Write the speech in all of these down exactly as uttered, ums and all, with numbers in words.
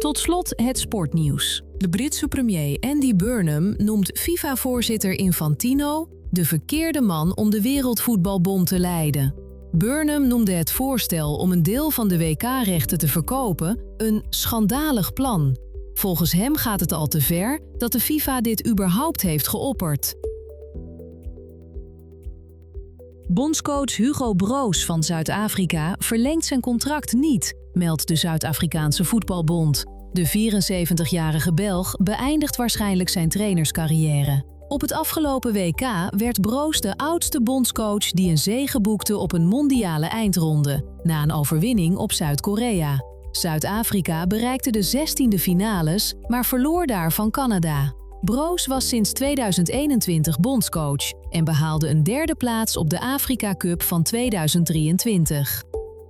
Tot slot het sportnieuws. De Britse premier Andy Burnham noemt FIFA-voorzitter Infantino de verkeerde man om de Wereldvoetbalbond te leiden. Burnham noemde het voorstel om een deel van de W K-rechten te verkopen een schandalig plan. Volgens hem gaat het al te ver dat de FIFA dit überhaupt heeft geopperd. Bondscoach Hugo Broos van Zuid-Afrika verlengt zijn contract niet, meldt de Zuid-Afrikaanse Voetbalbond. De vierenzeventigjarige Belg beëindigt waarschijnlijk zijn trainerscarrière. Op het afgelopen W K werd Broos de oudste bondscoach die een zege boekte op een mondiale eindronde, na een overwinning op Zuid-Korea. Zuid-Afrika bereikte de zestiende finales, maar verloor daar van Canada. Broos was sinds tweeduizend eenentwintig bondscoach en behaalde een derde plaats op de Afrika Cup van tweeduizend drieëntwintig.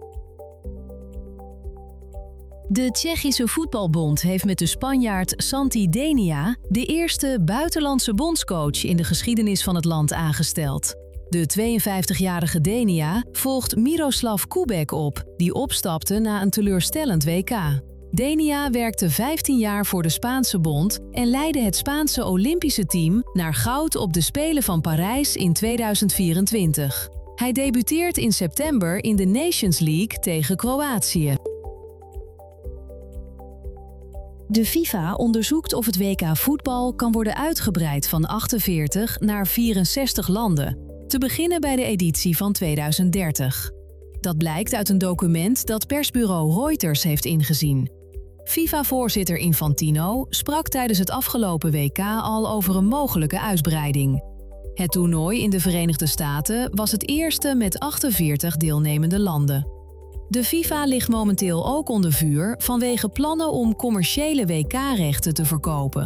De Tsjechische Voetbalbond heeft met de Spanjaard Santi Denia de eerste buitenlandse bondscoach in de geschiedenis van het land aangesteld. De tweeënvijftigjarige Denia volgt Miroslav Kubek op, die opstapte na een teleurstellend W K. Denia werkte vijftien jaar voor de Spaanse bond en leidde het Spaanse Olympische team naar goud op de Spelen van Parijs in tweeduizend vierentwintig. Hij debuteert in september in de Nations League tegen Kroatië. De FIFA onderzoekt of het W K voetbal kan worden uitgebreid van achtenveertig naar vierenzestig landen, te beginnen bij de editie van tweeduizend dertig. Dat blijkt uit een document dat persbureau Reuters heeft ingezien. FIFA-voorzitter Infantino sprak tijdens het afgelopen W K al over een mogelijke uitbreiding. Het toernooi in de Verenigde Staten was het eerste met achtenveertig deelnemende landen. De FIFA ligt momenteel ook onder vuur vanwege plannen om commerciële W K-rechten te verkopen.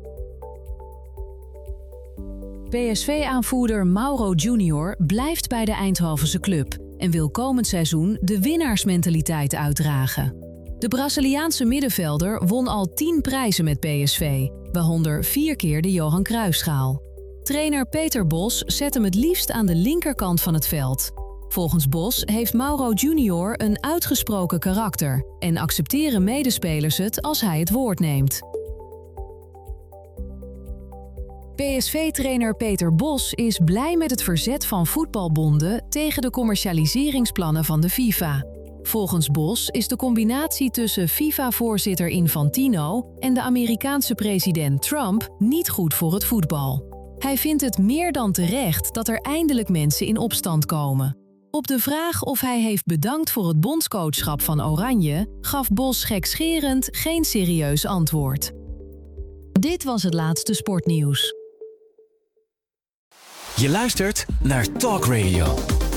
P S V-aanvoerder Mauro Junior blijft bij de Eindhovense club en wil komend seizoen de winnaarsmentaliteit uitdragen. De Braziliaanse middenvelder won al tien prijzen met P S V, waaronder vier keer de Johan Cruijffschaal. Trainer Peter Bos zet hem het liefst aan de linkerkant van het veld. Volgens Bos heeft Mauro Junior een uitgesproken karakter en accepteren medespelers het als hij het woord neemt. P S V-trainer Peter Bos is blij met het verzet van voetbalbonden tegen de commercialiseringsplannen van de FIFA. Volgens Bos is de combinatie tussen FIFA-voorzitter Infantino en de Amerikaanse president Trump niet goed voor het voetbal. Hij vindt het meer dan terecht dat er eindelijk mensen in opstand komen. Op de vraag of hij heeft bedankt voor het bondscoachschap van Oranje, gaf Bos gekscherend geen serieus antwoord. Dit was het laatste sportnieuws. Je luistert naar Talk Radio.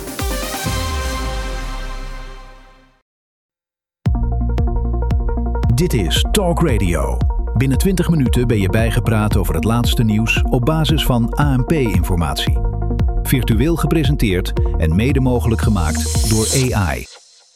Dit is Talk Radio. Binnen twintig minuten ben je bijgepraat over het laatste nieuws op basis van A N P-informatie. Virtueel gepresenteerd en mede mogelijk gemaakt door A I.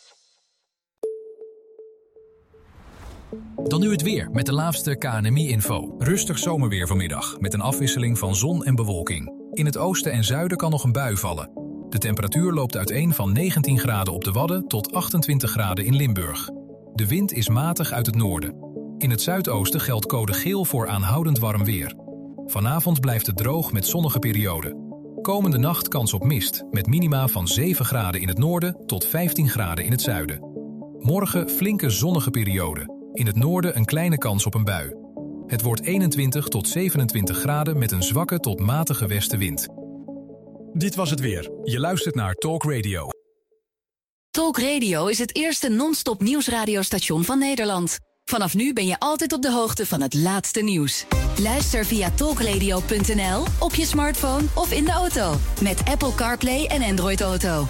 Dan nu het weer met de laatste K N M I-info. Rustig zomerweer vanmiddag met een afwisseling van zon en bewolking. In het oosten en zuiden kan nog een bui vallen. De temperatuur loopt uiteen van negentien graden op de Wadden tot achtentwintig graden in Limburg. De wind is matig uit het noorden. In het zuidoosten geldt code geel voor aanhoudend warm weer. Vanavond blijft het droog met zonnige perioden. Komende nacht kans op mist, met minima van zeven graden in het noorden tot vijftien graden in het zuiden. Morgen flinke zonnige periode. In het noorden een kleine kans op een bui. Het wordt eenentwintig tot zevenentwintig graden met een zwakke tot matige westenwind. Dit was het weer. Je luistert naar Talk Radio. Talk Radio is het eerste non-stop nieuwsradiostation van Nederland. Vanaf nu ben je altijd op de hoogte van het laatste nieuws. Luister via talkradio punt n l, op je smartphone of in de auto. Met Apple CarPlay en Android Auto.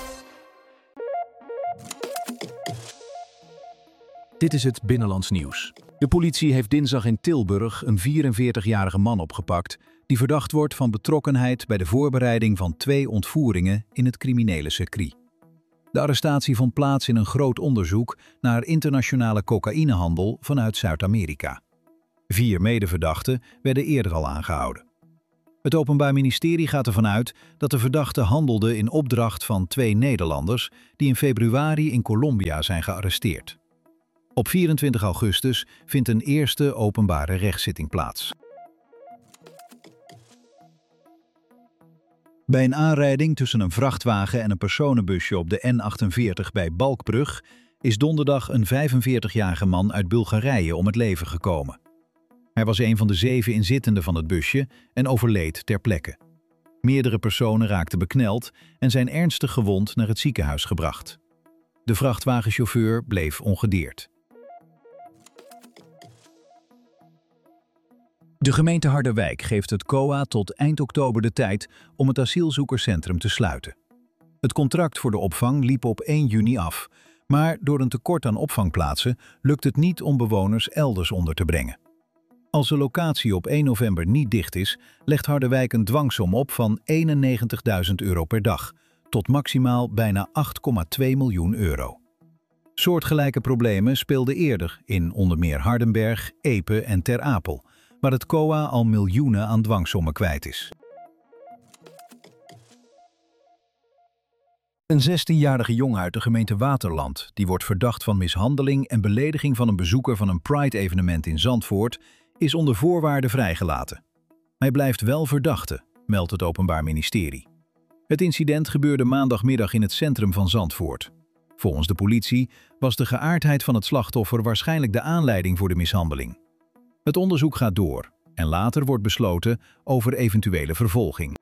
Dit is het Binnenlands Nieuws. De politie heeft dinsdag in Tilburg een vierenveertigjarige man opgepakt die verdacht wordt van betrokkenheid bij de voorbereiding van twee ontvoeringen in het criminele circuit. De arrestatie vond plaats in een groot onderzoek naar internationale cocaïnehandel vanuit Zuid-Amerika. Vier medeverdachten werden eerder al aangehouden. Het Openbaar Ministerie gaat ervan uit dat de verdachten handelden in opdracht van twee Nederlanders die in februari in Colombia zijn gearresteerd. Op vierentwintig augustus vindt een eerste openbare rechtszitting plaats. Bij een aanrijding tussen een vrachtwagen en een personenbusje op de N achtenveertig bij Balkbrug is donderdag een vijfenveertigjarige man uit Bulgarije om het leven gekomen. Hij was een van de zeven inzittenden van het busje en overleed ter plekke. Meerdere personen raakten bekneld en zijn ernstig gewond naar het ziekenhuis gebracht. De vrachtwagenchauffeur bleef ongedeerd. De gemeente Harderwijk geeft het C O A tot eind oktober de tijd om het asielzoekerscentrum te sluiten. Het contract voor de opvang liep op één juni af, maar door een tekort aan opvangplaatsen lukt het niet om bewoners elders onder te brengen. Als de locatie op één november niet dicht is, legt Harderwijk een dwangsom op van eenennegentigduizend euro per dag, tot maximaal bijna acht komma twee miljoen euro. Soortgelijke problemen speelden eerder in onder meer Hardenberg, Epe en Ter Apel, waar het C O A al miljoenen aan dwangsommen kwijt is. Een zestienjarige jongen uit de gemeente Waterland, die wordt verdacht van mishandeling en belediging van een bezoeker van een Pride-evenement in Zandvoort, is onder voorwaarden vrijgelaten. Hij blijft wel verdachte, meldt het Openbaar Ministerie. Het incident gebeurde maandagmiddag in het centrum van Zandvoort. Volgens de politie was de geaardheid van het slachtoffer waarschijnlijk de aanleiding voor de mishandeling. Het onderzoek gaat door en later wordt besloten over eventuele vervolging.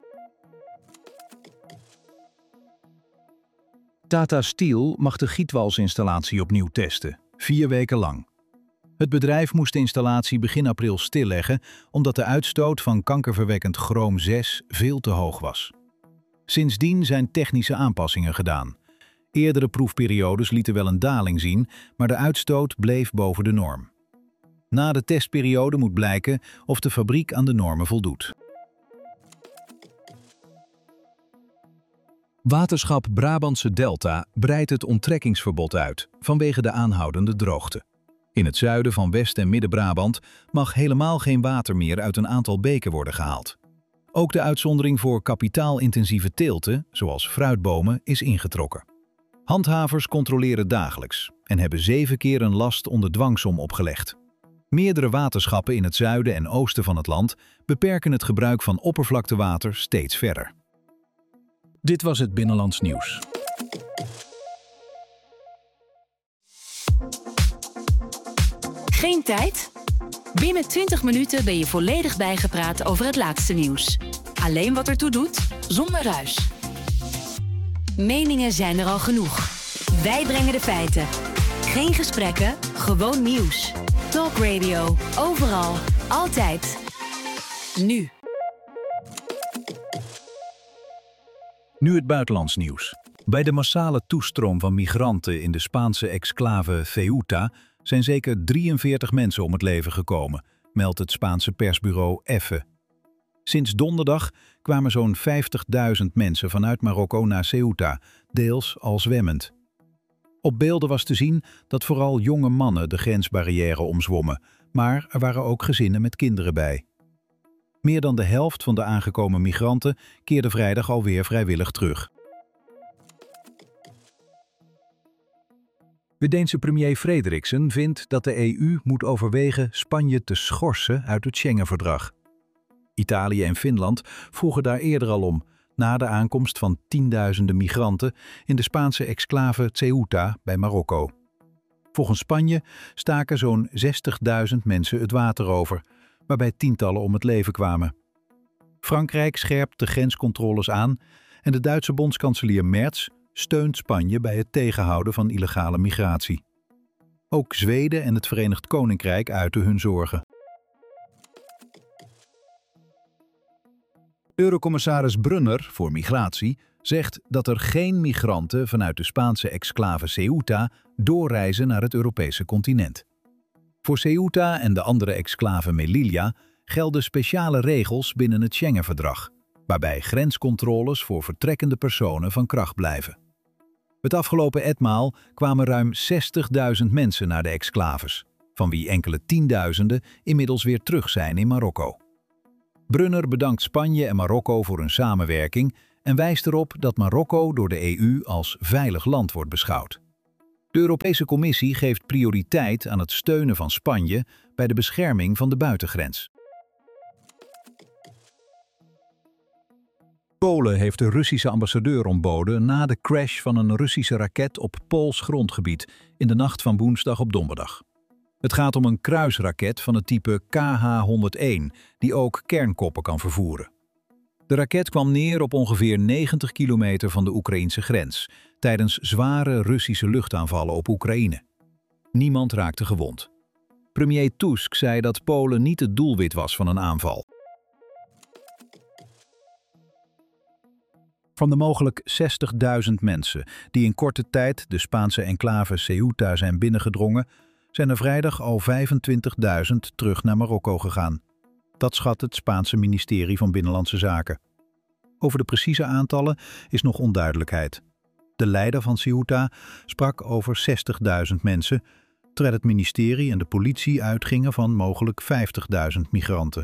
Tata Steel mag de gietwalsinstallatie opnieuw testen, vier weken lang. Het bedrijf moest de installatie begin april stilleggen omdat de uitstoot van kankerverwekkend chroom zes veel te hoog was. Sindsdien zijn technische aanpassingen gedaan. Eerdere proefperiodes lieten wel een daling zien, maar de uitstoot bleef boven de norm. Na de testperiode moet blijken of de fabriek aan de normen voldoet. Waterschap Brabantse Delta breidt het onttrekkingsverbod uit vanwege de aanhoudende droogte. In het zuiden van West- en Midden-Brabant mag helemaal geen water meer uit een aantal beken worden gehaald. Ook de uitzondering voor kapitaalintensieve teelten, zoals fruitbomen, is ingetrokken. Handhavers controleren dagelijks en hebben zeven keer een last onder dwangsom opgelegd. Meerdere waterschappen in het zuiden en oosten van het land beperken het gebruik van oppervlaktewater steeds verder. Dit was het Binnenlands Nieuws. Geen tijd? Binnen twintig minuten ben je volledig bijgepraat over het laatste nieuws. Alleen wat ertoe doet, zonder ruis. Meningen zijn er al genoeg. Wij brengen de feiten. Geen gesprekken, gewoon nieuws. Talk Radio. Overal. Altijd. Nu. Nu het buitenlands nieuws. Bij de massale toestroom van migranten in de Spaanse exclave Ceuta zijn zeker drieënveertig mensen om het leven gekomen, meldt het Spaanse persbureau EFE. Sinds donderdag kwamen zo'n vijftigduizend mensen vanuit Marokko naar Ceuta, deels al zwemmend. Op beelden was te zien dat vooral jonge mannen de grensbarrière omzwommen, maar er waren ook gezinnen met kinderen bij. Meer dan de helft van de aangekomen migranten keerde vrijdag alweer vrijwillig terug. De Deense premier Frederiksen vindt dat de E U moet overwegen Spanje te schorsen uit het Schengen-verdrag. Italië en Finland vroegen daar eerder al om, na de aankomst van tienduizenden migranten in de Spaanse exclave Ceuta bij Marokko. Volgens Spanje staken zo'n zestigduizend mensen het water over, waarbij tientallen om het leven kwamen. Frankrijk scherpt de grenscontroles aan en de Duitse bondskanselier Merz steunt Spanje bij het tegenhouden van illegale migratie. Ook Zweden en het Verenigd Koninkrijk uiten hun zorgen. Eurocommissaris Brunner voor migratie zegt dat er geen migranten vanuit de Spaanse exclave Ceuta doorreizen naar het Europese continent. Voor Ceuta en de andere exclave Melilla gelden speciale regels binnen het Schengen-verdrag, waarbij grenscontroles voor vertrekkende personen van kracht blijven. Het afgelopen etmaal kwamen ruim zestigduizend mensen naar de exclaves, van wie enkele tienduizenden inmiddels weer terug zijn in Marokko. Brunner bedankt Spanje en Marokko voor hun samenwerking en wijst erop dat Marokko door de E U als veilig land wordt beschouwd. De Europese Commissie geeft prioriteit aan het steunen van Spanje bij de bescherming van de buitengrens. Polen heeft de Russische ambassadeur ontboden na de crash van een Russische raket op Pools grondgebied in de nacht van woensdag op donderdag. Het gaat om een kruisraket van het type K H honderdéén, die ook kernkoppen kan vervoeren. De raket kwam neer op ongeveer negentig kilometer van de Oekraïnse grens, tijdens zware Russische luchtaanvallen op Oekraïne. Niemand raakte gewond. Premier Tusk zei dat Polen niet het doelwit was van een aanval. Van de mogelijk zestigduizend mensen die in korte tijd de Spaanse enclave Ceuta zijn binnengedrongen, zijn er vrijdag al vijfentwintigduizend terug naar Marokko gegaan. Dat schat het Spaanse ministerie van Binnenlandse Zaken. Over de precieze aantallen is nog onduidelijkheid. De leider van Ceuta sprak over zestigduizend mensen, terwijl het ministerie en de politie uitgingen van mogelijk vijftigduizend migranten.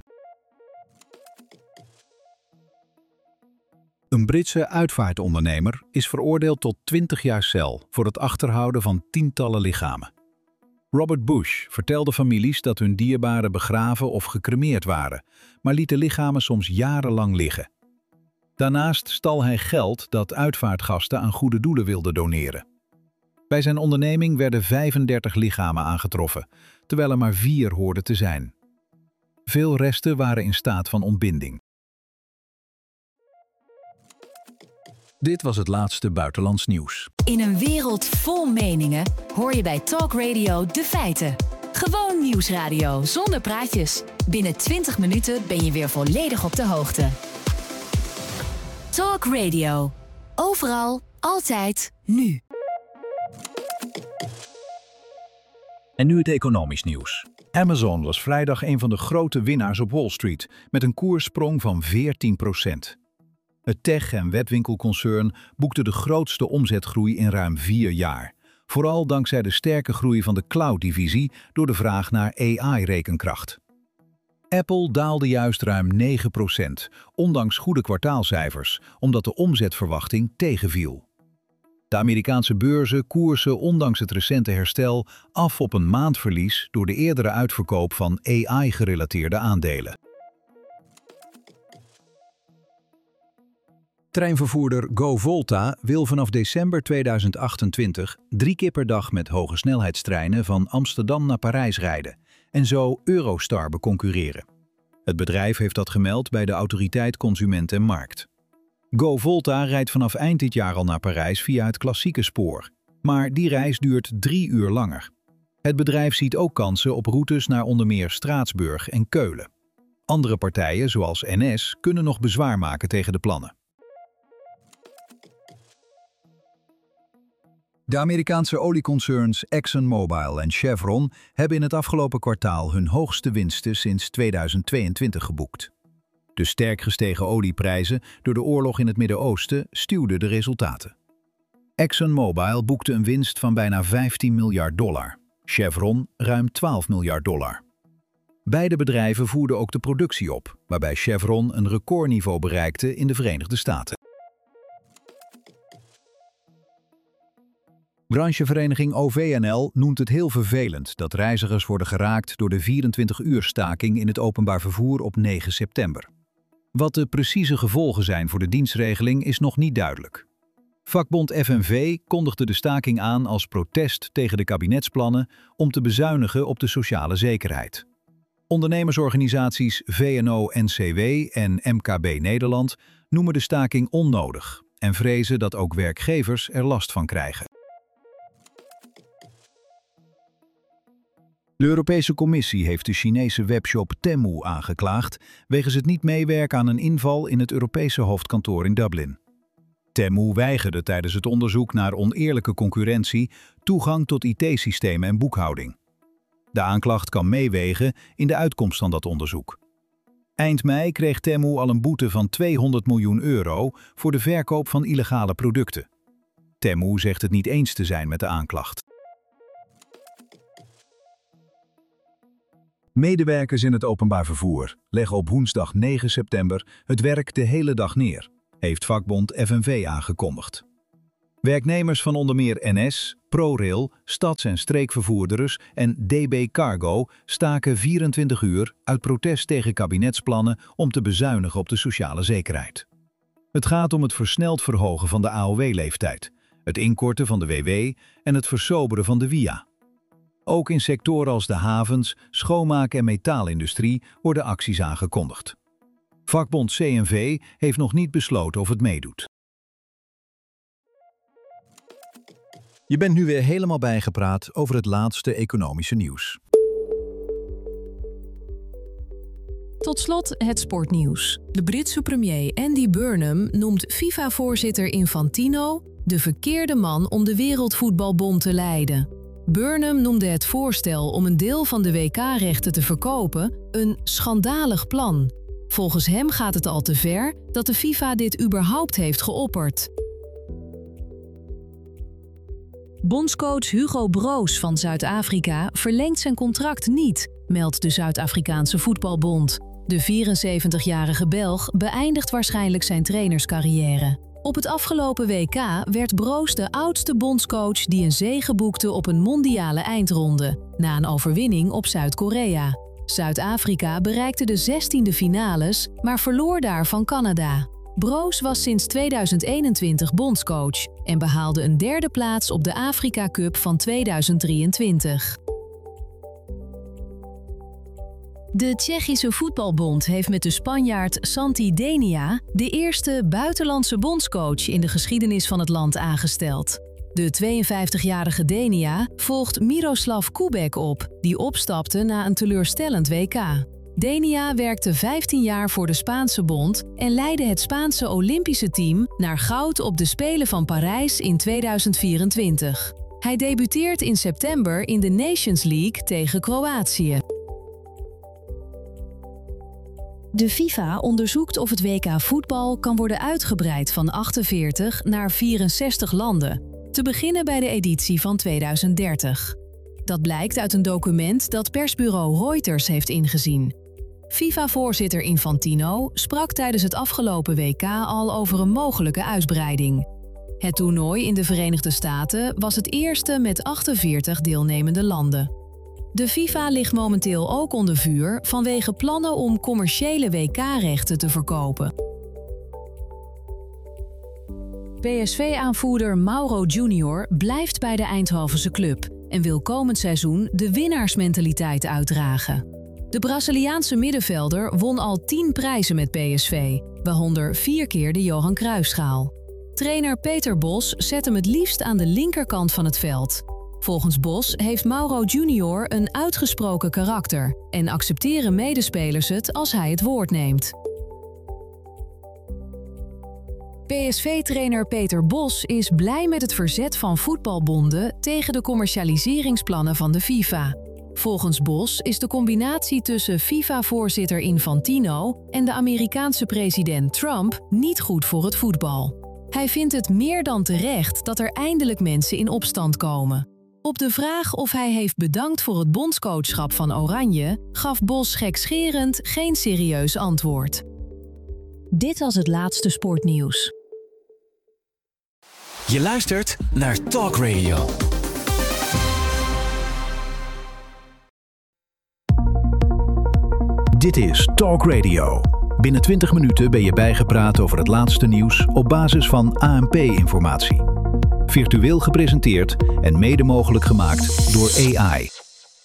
Een Britse uitvaartondernemer is veroordeeld tot twintig jaar cel voor het achterhouden van tientallen lichamen. Robert Bush vertelde families dat hun dierbaren begraven of gecremeerd waren, maar liet de lichamen soms jarenlang liggen. Daarnaast stal hij geld dat uitvaartgasten aan goede doelen wilden doneren. Bij zijn onderneming werden vijfendertig lichamen aangetroffen, terwijl er maar vier hoorden te zijn. Veel resten waren in staat van ontbinding. Dit was het laatste buitenlands nieuws. In een wereld vol meningen hoor je bij Talk Radio de feiten. Gewoon nieuwsradio zonder praatjes. Binnen twintig minuten ben je weer volledig op de hoogte. Talk Radio. Overal, altijd, nu. En nu het economisch nieuws. Amazon was vrijdag een van de grote winnaars op Wall Street met een koerssprong van veertien procent. Het tech- en webwinkelconcern boekte de grootste omzetgroei in ruim vier jaar. Vooral dankzij de sterke groei van de cloud-divisie door de vraag naar A I-rekenkracht. Apple daalde juist ruim negen procent, ondanks goede kwartaalcijfers, omdat de omzetverwachting tegenviel. De Amerikaanse beurzen koersen ondanks het recente herstel af op een maandverlies door de eerdere uitverkoop van A I-gerelateerde aandelen. Treinvervoerder GoVolta wil vanaf december tweeduizend achtentwintig drie keer per dag met hoge snelheidstreinen van Amsterdam naar Parijs rijden en zo Eurostar beconcurreren. Het bedrijf heeft dat gemeld bij de Autoriteit Consument en Markt. GoVolta rijdt vanaf eind dit jaar al naar Parijs via het klassieke spoor, maar die reis duurt drie uur langer. Het bedrijf ziet ook kansen op routes naar onder meer Straatsburg en Keulen. Andere partijen, zoals N S, kunnen nog bezwaar maken tegen de plannen. De Amerikaanse olieconcerns ExxonMobil en Chevron hebben in het afgelopen kwartaal hun hoogste winsten sinds tweeduizend tweeëntwintig geboekt. De sterk gestegen olieprijzen door de oorlog in het Midden-Oosten stuwden de resultaten. ExxonMobil boekte een winst van bijna vijftien miljard dollar, Chevron ruim twaalf miljard dollar. Beide bedrijven voerden ook de productie op, waarbij Chevron een recordniveau bereikte in de Verenigde Staten. Branchevereniging O V N L noemt het heel vervelend dat reizigers worden geraakt door de vierentwintig uur staking in het openbaar vervoer op negen september. Wat de precieze gevolgen zijn voor de dienstregeling is nog niet duidelijk. Vakbond F N V kondigde de staking aan als protest tegen de kabinetsplannen om te bezuinigen op de sociale zekerheid. Ondernemersorganisaties V N O N C W en M K B Nederland noemen de staking onnodig en vrezen dat ook werkgevers er last van krijgen. De Europese Commissie heeft de Chinese webshop Temu aangeklaagd wegens het niet meewerken aan een inval in het Europese hoofdkantoor in Dublin. Temu weigerde tijdens het onderzoek naar oneerlijke concurrentie toegang tot I T-systemen en boekhouding. De aanklacht kan meewegen in de uitkomst van dat onderzoek. Eind mei kreeg Temu al een boete van tweehonderd miljoen euro voor de verkoop van illegale producten. Temu zegt het niet eens te zijn met de aanklacht. Medewerkers in het openbaar vervoer leggen op woensdag negen september het werk de hele dag neer, heeft vakbond F N V aangekondigd. Werknemers van onder meer N S, ProRail, stads- en streekvervoerders en D B Cargo staken vierentwintig uur uit protest tegen kabinetsplannen om te bezuinigen op de sociale zekerheid. Het gaat om het versneld verhogen van de A O W-leeftijd, het inkorten van de W W en het versoberen van de W I A. Ook in sectoren als de havens, schoonmaak- en metaalindustrie worden acties aangekondigd. Vakbond C N V heeft nog niet besloten of het meedoet. Je bent nu weer helemaal bijgepraat over het laatste economische nieuws. Tot slot het sportnieuws. De Britse premier Andy Burnham noemt FIFA-voorzitter Infantino de verkeerde man om de Wereldvoetbalbond te leiden. Burnham noemde het voorstel om een deel van de W K-rechten te verkopen een schandalig plan. Volgens hem gaat het al te ver dat de FIFA dit überhaupt heeft geopperd. Bondscoach Hugo Broos van Zuid-Afrika verlengt zijn contract niet, meldt de Zuid-Afrikaanse Voetbalbond. De vierenzeventigjarige Belg beëindigt waarschijnlijk zijn trainerscarrière. Op het afgelopen W K werd Broos de oudste bondscoach die een zege boekte op een mondiale eindronde, na een overwinning op Zuid-Korea. Zuid-Afrika bereikte de zestiende finales, maar verloor daar van Canada. Broos was sinds tweeduizend eenentwintig bondscoach en behaalde een derde plaats op de Afrika Cup van tweeduizend drieëntwintig. De Tsjechische Voetbalbond heeft met de Spanjaard Santi Denia de eerste buitenlandse bondscoach in de geschiedenis van het land aangesteld. De tweeënvijftigjarige Denia volgt Miroslav Kubek op, die opstapte na een teleurstellend W K. Denia werkte vijftien jaar voor de Spaanse bond en leidde het Spaanse Olympische team naar goud op de Spelen van Parijs in tweeduizend vierentwintig. Hij debuteert in september in de Nations League tegen Kroatië. De FIFA onderzoekt of het W K voetbal kan worden uitgebreid van achtenveertig naar vierenzestig landen, te beginnen bij de editie van tweeduizend dertig. Dat blijkt uit een document dat persbureau Reuters heeft ingezien. FIFA-voorzitter Infantino sprak tijdens het afgelopen W K al over een mogelijke uitbreiding. Het toernooi in de Verenigde Staten was het eerste met achtenveertig deelnemende landen. De FIFA ligt momenteel ook onder vuur vanwege plannen om commerciële W K-rechten te verkopen. P S V-aanvoerder Mauro Junior blijft bij de Eindhovense club en wil komend seizoen de winnaarsmentaliteit uitdragen. De Braziliaanse middenvelder won al tien prijzen met P S V, waaronder vier keer de Johan Cruijffschaal. Trainer Peter Bos zet hem het liefst aan de linkerkant van het veld. Volgens Bos heeft Mauro Junior een uitgesproken karakter en accepteren medespelers het als hij het woord neemt. P S V-trainer Peter Bos is blij met het verzet van voetbalbonden tegen de commercialiseringsplannen van de FIFA. Volgens Bos is de combinatie tussen FIFA-voorzitter Infantino en de Amerikaanse president Trump niet goed voor het voetbal. Hij vindt het meer dan terecht dat er eindelijk mensen in opstand komen. Op de vraag of hij heeft bedankt voor het bondscoachschap van Oranje, gaf Bos gekscherend geen serieus antwoord. Dit was het laatste sportnieuws. Je luistert naar Talk Radio. Dit is Talk Radio. Binnen twintig minuten ben je bijgepraat over het laatste nieuws op basis van A N P-informatie. Virtueel gepresenteerd en mede mogelijk gemaakt door A I.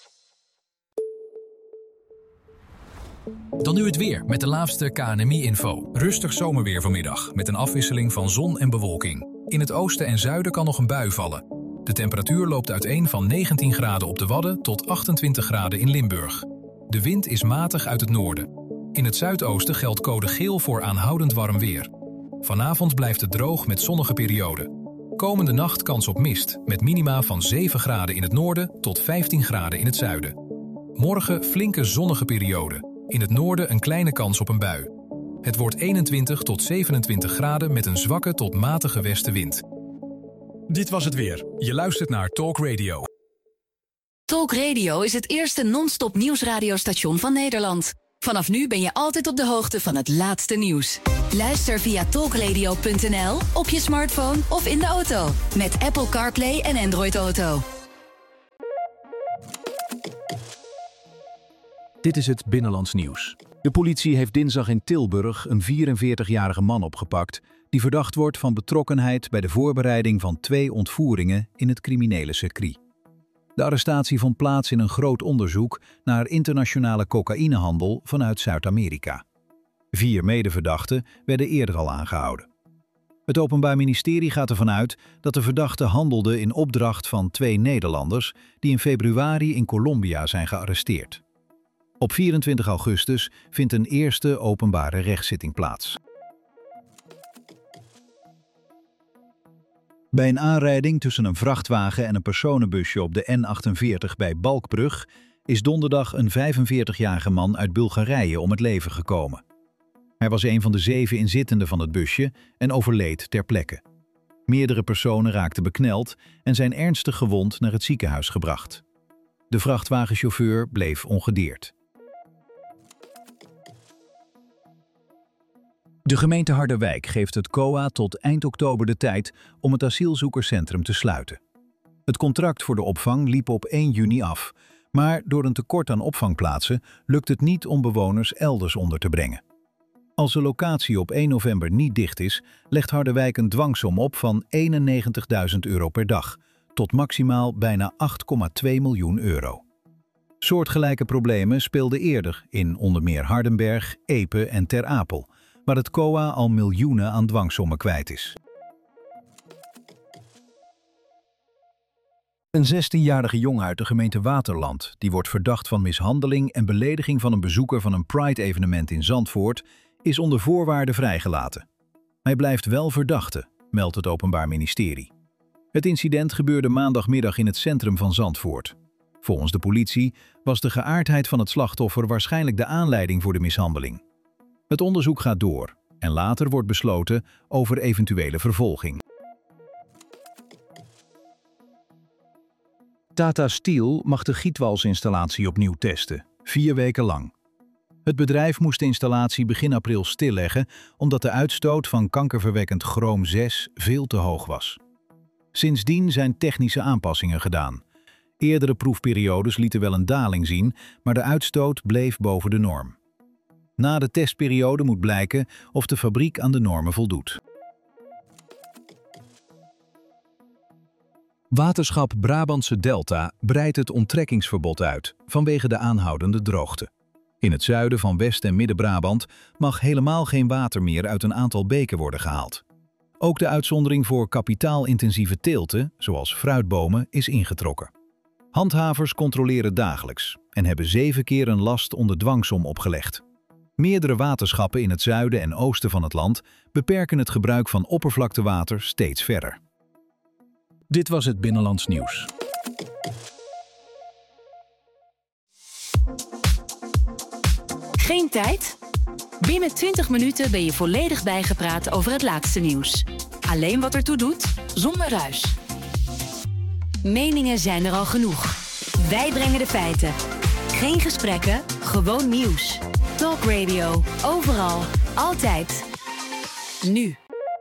Dan nu het weer met de laatste K N M I-info. Rustig zomerweer vanmiddag met een afwisseling van zon en bewolking. In het oosten en zuiden kan nog een bui vallen. De temperatuur loopt uiteen van negentien graden op de Wadden tot achtentwintig graden in Limburg. De wind is matig uit het noorden. In het zuidoosten geldt code geel voor aanhoudend warm weer. Vanavond blijft het droog met zonnige perioden. Komende nacht kans op mist, met minima van zeven graden in het noorden tot vijftien graden in het zuiden. Morgen flinke zonnige periode. In het noorden een kleine kans op een bui. Het wordt eenentwintig tot zevenentwintig graden met een zwakke tot matige westenwind. Dit was het weer. Je luistert naar Talk Radio. Talk Radio is het eerste non-stop nieuwsradiostation van Nederland. Vanaf nu ben je altijd op de hoogte van het laatste nieuws. Luister via talkradio punt n l, op je smartphone of in de auto. Met Apple CarPlay en Android Auto. Dit is het Binnenlands Nieuws. De politie heeft dinsdag in Tilburg een vierenveertigjarige man opgepakt die verdacht wordt van betrokkenheid bij de voorbereiding van twee ontvoeringen in het criminele circuit. De arrestatie vond plaats in een groot onderzoek naar internationale cocaïnehandel vanuit Zuid-Amerika. Vier medeverdachten werden eerder al aangehouden. Het Openbaar Ministerie gaat ervan uit dat de verdachten handelden in opdracht van twee Nederlanders die in februari in Colombia zijn gearresteerd. Op vierentwintig augustus vindt een eerste openbare rechtszitting plaats. Bij een aanrijding tussen een vrachtwagen en een personenbusje op de N achtenveertig bij Balkbrug is donderdag een vijfenveertigjarige man uit Bulgarije om het leven gekomen. Hij was een van de zeven inzittenden van het busje en overleed ter plekke. Meerdere personen raakten bekneld en zijn ernstig gewond naar het ziekenhuis gebracht. De vrachtwagenchauffeur bleef ongedeerd. De gemeente Harderwijk geeft het C O A tot eind oktober de tijd om het asielzoekerscentrum te sluiten. Het contract voor de opvang liep op één juni af, maar door een tekort aan opvangplaatsen lukt het niet om bewoners elders onder te brengen. Als de locatie op één november niet dicht is, legt Harderwijk een dwangsom op van eenennegentigduizend euro per dag, tot maximaal bijna acht komma twee miljoen euro. Soortgelijke problemen speelden eerder in onder meer Hardenberg, Epe en Ter Apel, waar het C O A al miljoenen aan dwangsommen kwijt is. Een zestienjarige jongen uit de gemeente Waterland, die wordt verdacht van mishandeling en belediging van een bezoeker van een Pride-evenement in Zandvoort, is onder voorwaarden vrijgelaten. Hij blijft wel verdachte, meldt het Openbaar Ministerie. Het incident gebeurde maandagmiddag in het centrum van Zandvoort. Volgens de politie was de geaardheid van het slachtoffer waarschijnlijk de aanleiding voor de mishandeling. Het onderzoek gaat door en later wordt besloten over eventuele vervolging. Tata Steel mag de gietwalsinstallatie opnieuw testen, vier weken lang. Het bedrijf moest de installatie begin april stilleggen omdat de uitstoot van kankerverwekkend chroom zes veel te hoog was. Sindsdien zijn technische aanpassingen gedaan. Eerdere proefperiodes lieten wel een daling zien, maar de uitstoot bleef boven de norm. Na de testperiode moet blijken of de fabriek aan de normen voldoet. Waterschap Brabantse Delta breidt het onttrekkingsverbod uit vanwege de aanhoudende droogte. In het zuiden van West- en Midden-Brabant mag helemaal geen water meer uit een aantal beken worden gehaald. Ook de uitzondering voor kapitaalintensieve teelten, zoals fruitbomen, is ingetrokken. Handhavers controleren dagelijks en hebben zeven keer een last onder dwangsom opgelegd. Meerdere waterschappen in het zuiden en oosten van het land beperken het gebruik van oppervlaktewater steeds verder. Dit was het Binnenlands Nieuws. Geen tijd? Binnen twintig minuten ben je volledig bijgepraat over het laatste nieuws. Alleen wat ertoe doet, zonder ruis. Meningen zijn er al genoeg. Wij brengen de feiten. Geen gesprekken, gewoon nieuws. Talk Radio, overal, altijd. Nu.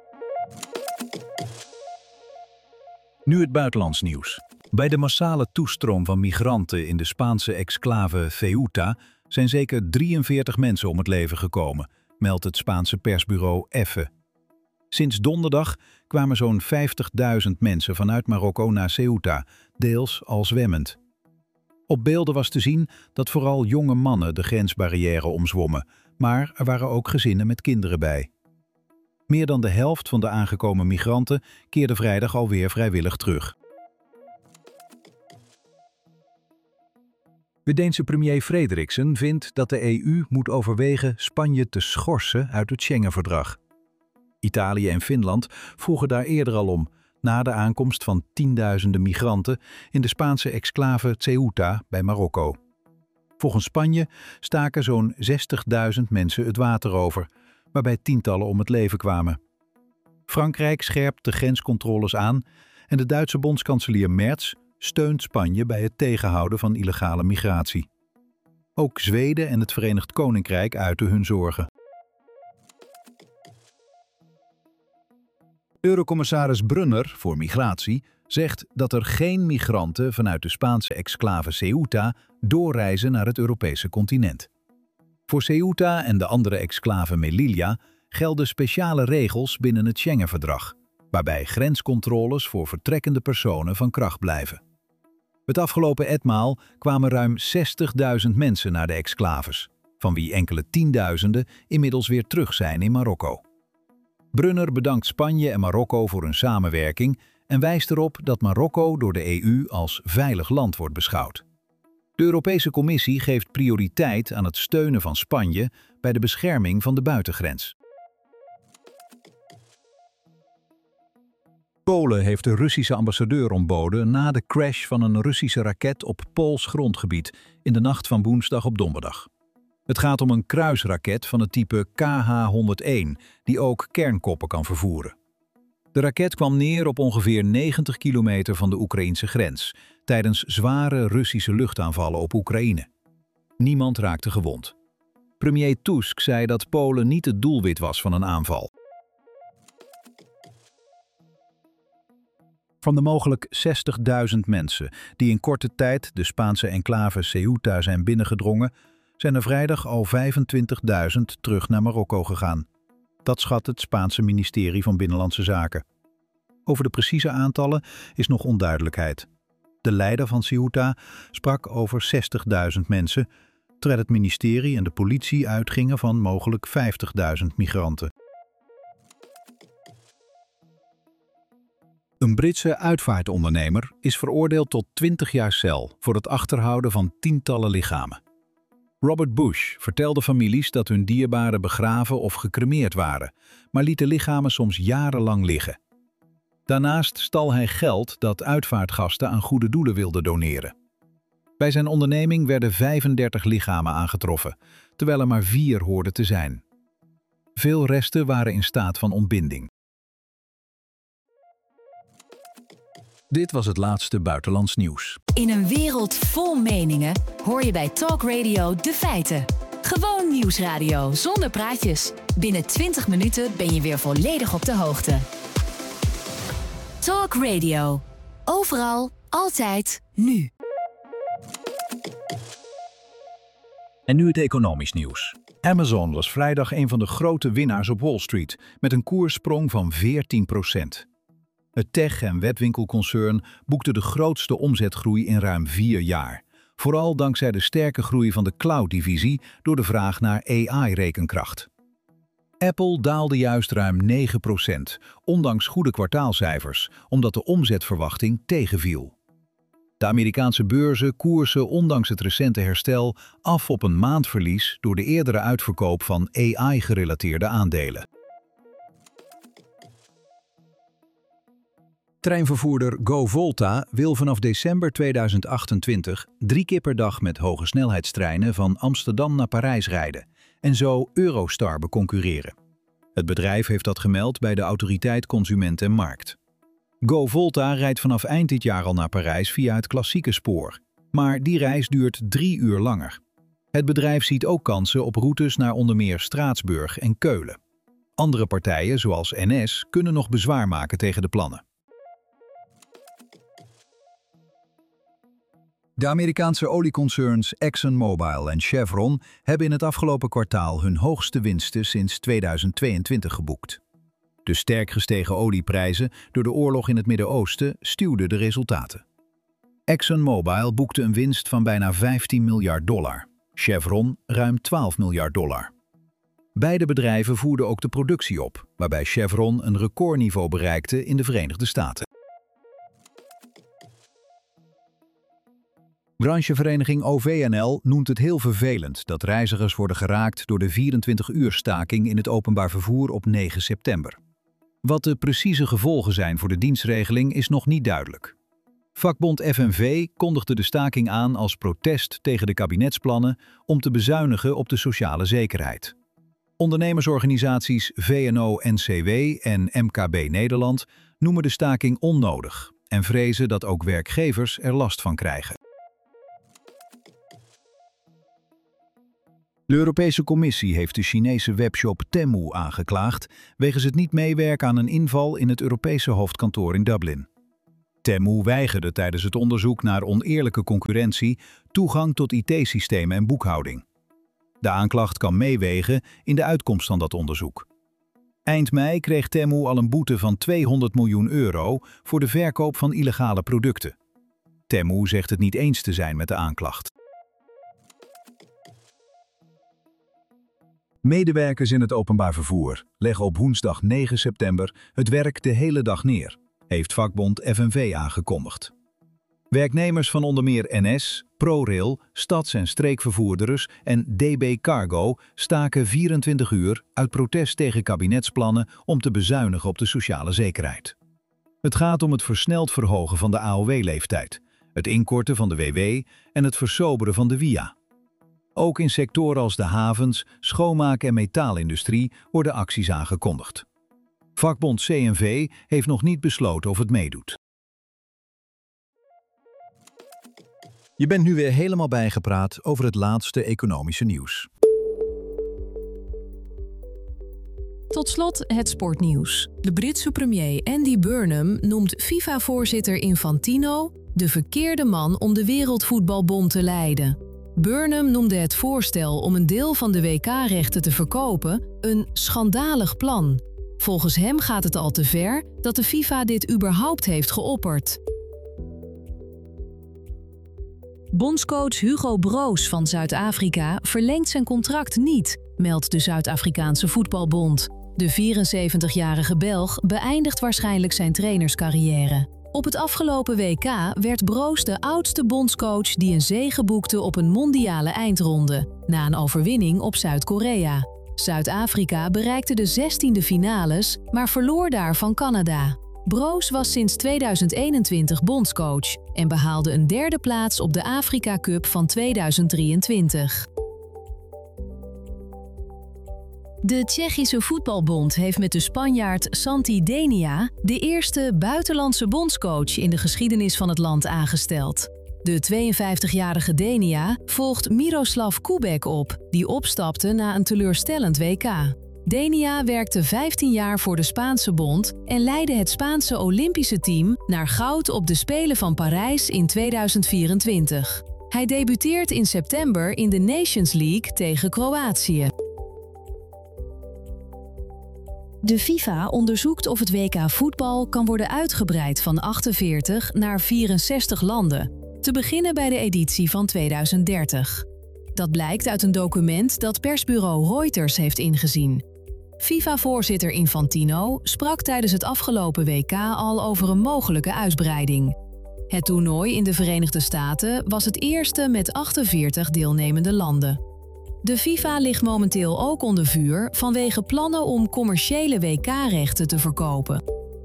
Nu het buitenlands nieuws. Bij de massale toestroom van migranten in de Spaanse exclave Ceuta zijn zeker drieënveertig mensen om het leven gekomen, meldt het Spaanse persbureau EFE. Sinds donderdag kwamen zo'n vijftigduizend mensen vanuit Marokko naar Ceuta, deels al zwemmend. Op beelden was te zien dat vooral jonge mannen de grensbarrière omzwommen, maar er waren ook gezinnen met kinderen bij. Meer dan de helft van de aangekomen migranten keerde vrijdag alweer vrijwillig terug. De Deense premier Frederiksen vindt dat de E U moet overwegen Spanje te schorsen uit het Schengen-verdrag. Italië en Finland vroegen daar eerder al om, na de aankomst van tienduizenden migranten in de Spaanse exclave Ceuta bij Marokko. Volgens Spanje staken zo'n zestigduizend mensen het water over, waarbij tientallen om het leven kwamen. Frankrijk scherpt de grenscontroles aan en de Duitse bondskanselier Merz steunt Spanje bij het tegenhouden van illegale migratie. Ook Zweden en het Verenigd Koninkrijk uiten hun zorgen. Eurocommissaris Brunner voor migratie zegt dat er geen migranten vanuit de Spaanse exclave Ceuta doorreizen naar het Europese continent. Voor Ceuta en de andere exclave Melilla gelden speciale regels binnen het Schengen-verdrag, waarbij grenscontroles voor vertrekkende personen van kracht blijven. Het afgelopen etmaal kwamen ruim zestigduizend mensen naar de exclaves, van wie enkele tienduizenden inmiddels weer terug zijn in Marokko. Brunner bedankt Spanje en Marokko voor hun samenwerking en wijst erop dat Marokko door de E U als veilig land wordt beschouwd. De Europese Commissie geeft prioriteit aan het steunen van Spanje bij de bescherming van de buitengrens. Polen heeft de Russische ambassadeur ontboden na de crash van een Russische raket op Pools grondgebied in de nacht van woensdag op donderdag. Het gaat om een kruisraket van het type K H honderdéén, die ook kernkoppen kan vervoeren. De raket kwam neer op ongeveer negentig kilometer van de Oekraïnse grens, tijdens zware Russische luchtaanvallen op Oekraïne. Niemand raakte gewond. Premier Tusk zei dat Polen niet het doelwit was van een aanval. Van de mogelijk zestigduizend mensen die in korte tijd de Spaanse enclave Ceuta zijn binnengedrongen, zijn er vrijdag al vijfentwintigduizend terug naar Marokko gegaan. Dat schat het Spaanse ministerie van Binnenlandse Zaken. Over de precieze aantallen is nog onduidelijkheid. De leider van Ceuta sprak over zestigduizend mensen, terwijl het ministerie en de politie uitgingen van mogelijk vijftigduizend migranten. Een Britse uitvaartondernemer is veroordeeld tot twintig jaar cel voor het achterhouden van tientallen lichamen. Robert Bush vertelde families dat hun dierbaren begraven of gecremeerd waren, maar liet de lichamen soms jarenlang liggen. Daarnaast stal hij geld dat uitvaartgasten aan goede doelen wilden doneren. Bij zijn onderneming werden vijfendertig lichamen aangetroffen, terwijl er maar vier hoorden te zijn. Veel resten waren in staat van ontbinding. Dit was het laatste buitenlands nieuws. In een wereld vol meningen hoor je bij Talk Radio de feiten. Gewoon nieuwsradio zonder praatjes. Binnen twintig minuten ben je weer volledig op de hoogte. Talk Radio. Overal, altijd, nu. En nu het economisch nieuws. Amazon was vrijdag een van de grote winnaars op Wall Street met een koerssprong van veertien procent. Het tech- en webwinkelconcern boekte de grootste omzetgroei in ruim vier jaar. Vooral dankzij de sterke groei van de cloud-divisie door de vraag naar A I-rekenkracht. Apple daalde juist ruim negen procent, ondanks goede kwartaalcijfers, omdat de omzetverwachting tegenviel. De Amerikaanse beurzen koersen ondanks het recente herstel af op een maandverlies door de eerdere uitverkoop van A I-gerelateerde aandelen. Treinvervoerder GoVolta wil vanaf december tweeduizend achtentwintig drie keer per dag met hoge snelheidstreinen van Amsterdam naar Parijs rijden en zo Eurostar beconcurreren. Het bedrijf heeft dat gemeld bij de Autoriteit Consument en Markt. GoVolta rijdt vanaf eind dit jaar al naar Parijs via het klassieke spoor, maar die reis duurt drie uur langer. Het bedrijf ziet ook kansen op routes naar onder meer Straatsburg en Keulen. Andere partijen, zoals N S, kunnen nog bezwaar maken tegen de plannen. De Amerikaanse olieconcerns ExxonMobil en Chevron hebben in het afgelopen kwartaal hun hoogste winsten sinds tweeduizend tweeëntwintig geboekt. De sterk gestegen olieprijzen door de oorlog in het Midden-Oosten stuwden de resultaten. ExxonMobil boekte een winst van bijna vijftien miljard dollar, Chevron ruim twaalf miljard dollar. Beide bedrijven voerden ook de productie op, waarbij Chevron een recordniveau bereikte in de Verenigde Staten. Branchevereniging O V N L noemt het heel vervelend dat reizigers worden geraakt door de vierentwintig uur staking in het openbaar vervoer op negen september. Wat de precieze gevolgen zijn voor de dienstregeling is nog niet duidelijk. Vakbond F N V kondigde de staking aan als protest tegen de kabinetsplannen om te bezuinigen op de sociale zekerheid. Ondernemersorganisaties V N O N C W en M K B Nederland noemen de staking onnodig en vrezen dat ook werkgevers er last van krijgen. De Europese Commissie heeft de Chinese webshop Temu aangeklaagd wegens het niet meewerken aan een inval in het Europese hoofdkantoor in Dublin. Temu weigerde tijdens het onderzoek naar oneerlijke concurrentie toegang tot I T-systemen en boekhouding. De aanklacht kan meewegen in de uitkomst van dat onderzoek. Eind mei kreeg Temu al een boete van tweehonderd miljoen euro voor de verkoop van illegale producten. Temu zegt het niet eens te zijn met de aanklacht. Medewerkers in het openbaar vervoer leggen op woensdag negen september het werk de hele dag neer, heeft vakbond F N V aangekondigd. Werknemers van onder meer N S, ProRail, stads- en streekvervoerders en D B Cargo staken vierentwintig uur uit protest tegen kabinetsplannen om te bezuinigen op de sociale zekerheid. Het gaat om het versneld verhogen van de A O W-leeftijd, het inkorten van de W W en het versoberen van de W I A. Ook in sectoren als de havens, schoonmaak- en metaalindustrie worden acties aangekondigd. Vakbond C N V heeft nog niet besloten of het meedoet. Je bent nu weer helemaal bijgepraat over het laatste economische nieuws. Tot slot het sportnieuws. De Britse premier Andy Burnham noemt FIFA-voorzitter Infantino de verkeerde man om de Wereldvoetbalbond te leiden. Burnham noemde het voorstel om een deel van de W K-rechten te verkopen een schandalig plan. Volgens hem gaat het al te ver dat de FIFA dit überhaupt heeft geopperd. Bondscoach Hugo Broos van Zuid-Afrika verlengt zijn contract niet, meldt de Zuid-Afrikaanse voetbalbond. De vierenzeventigjarige Belg beëindigt waarschijnlijk zijn trainerscarrière. Op het afgelopen W K werd Broos de oudste bondscoach die een zege boekte op een mondiale eindronde, na een overwinning op Zuid-Korea. Zuid-Afrika bereikte de zestiende finales, maar verloor daar van Canada. Broos was sinds tweeduizend eenentwintig bondscoach en behaalde een derde plaats op de Afrika Cup van tweeduizend drieëntwintig. De Tsjechische voetbalbond heeft met de Spanjaard Santi Denia de eerste buitenlandse bondscoach in de geschiedenis van het land aangesteld. De tweeënvijftigjarige Denia volgt Miroslav Kubek op, die opstapte na een teleurstellend W K. Denia werkte vijftien jaar voor de Spaanse bond en leidde het Spaanse Olympische team naar goud op de Spelen van Parijs in tweeduizend vierentwintig. Hij debuteert in september in de Nations League tegen Kroatië. De FIFA onderzoekt of het W K voetbal kan worden uitgebreid van achtenveertig naar vierenzestig landen, te beginnen bij de editie van tweeduizend dertig. Dat blijkt uit een document dat persbureau Reuters heeft ingezien. FIFA-voorzitter Infantino sprak tijdens het afgelopen W K al over een mogelijke uitbreiding. Het toernooi in de Verenigde Staten was het eerste met achtenveertig deelnemende landen. De FIFA ligt momenteel ook onder vuur vanwege plannen om commerciële W K-rechten te verkopen.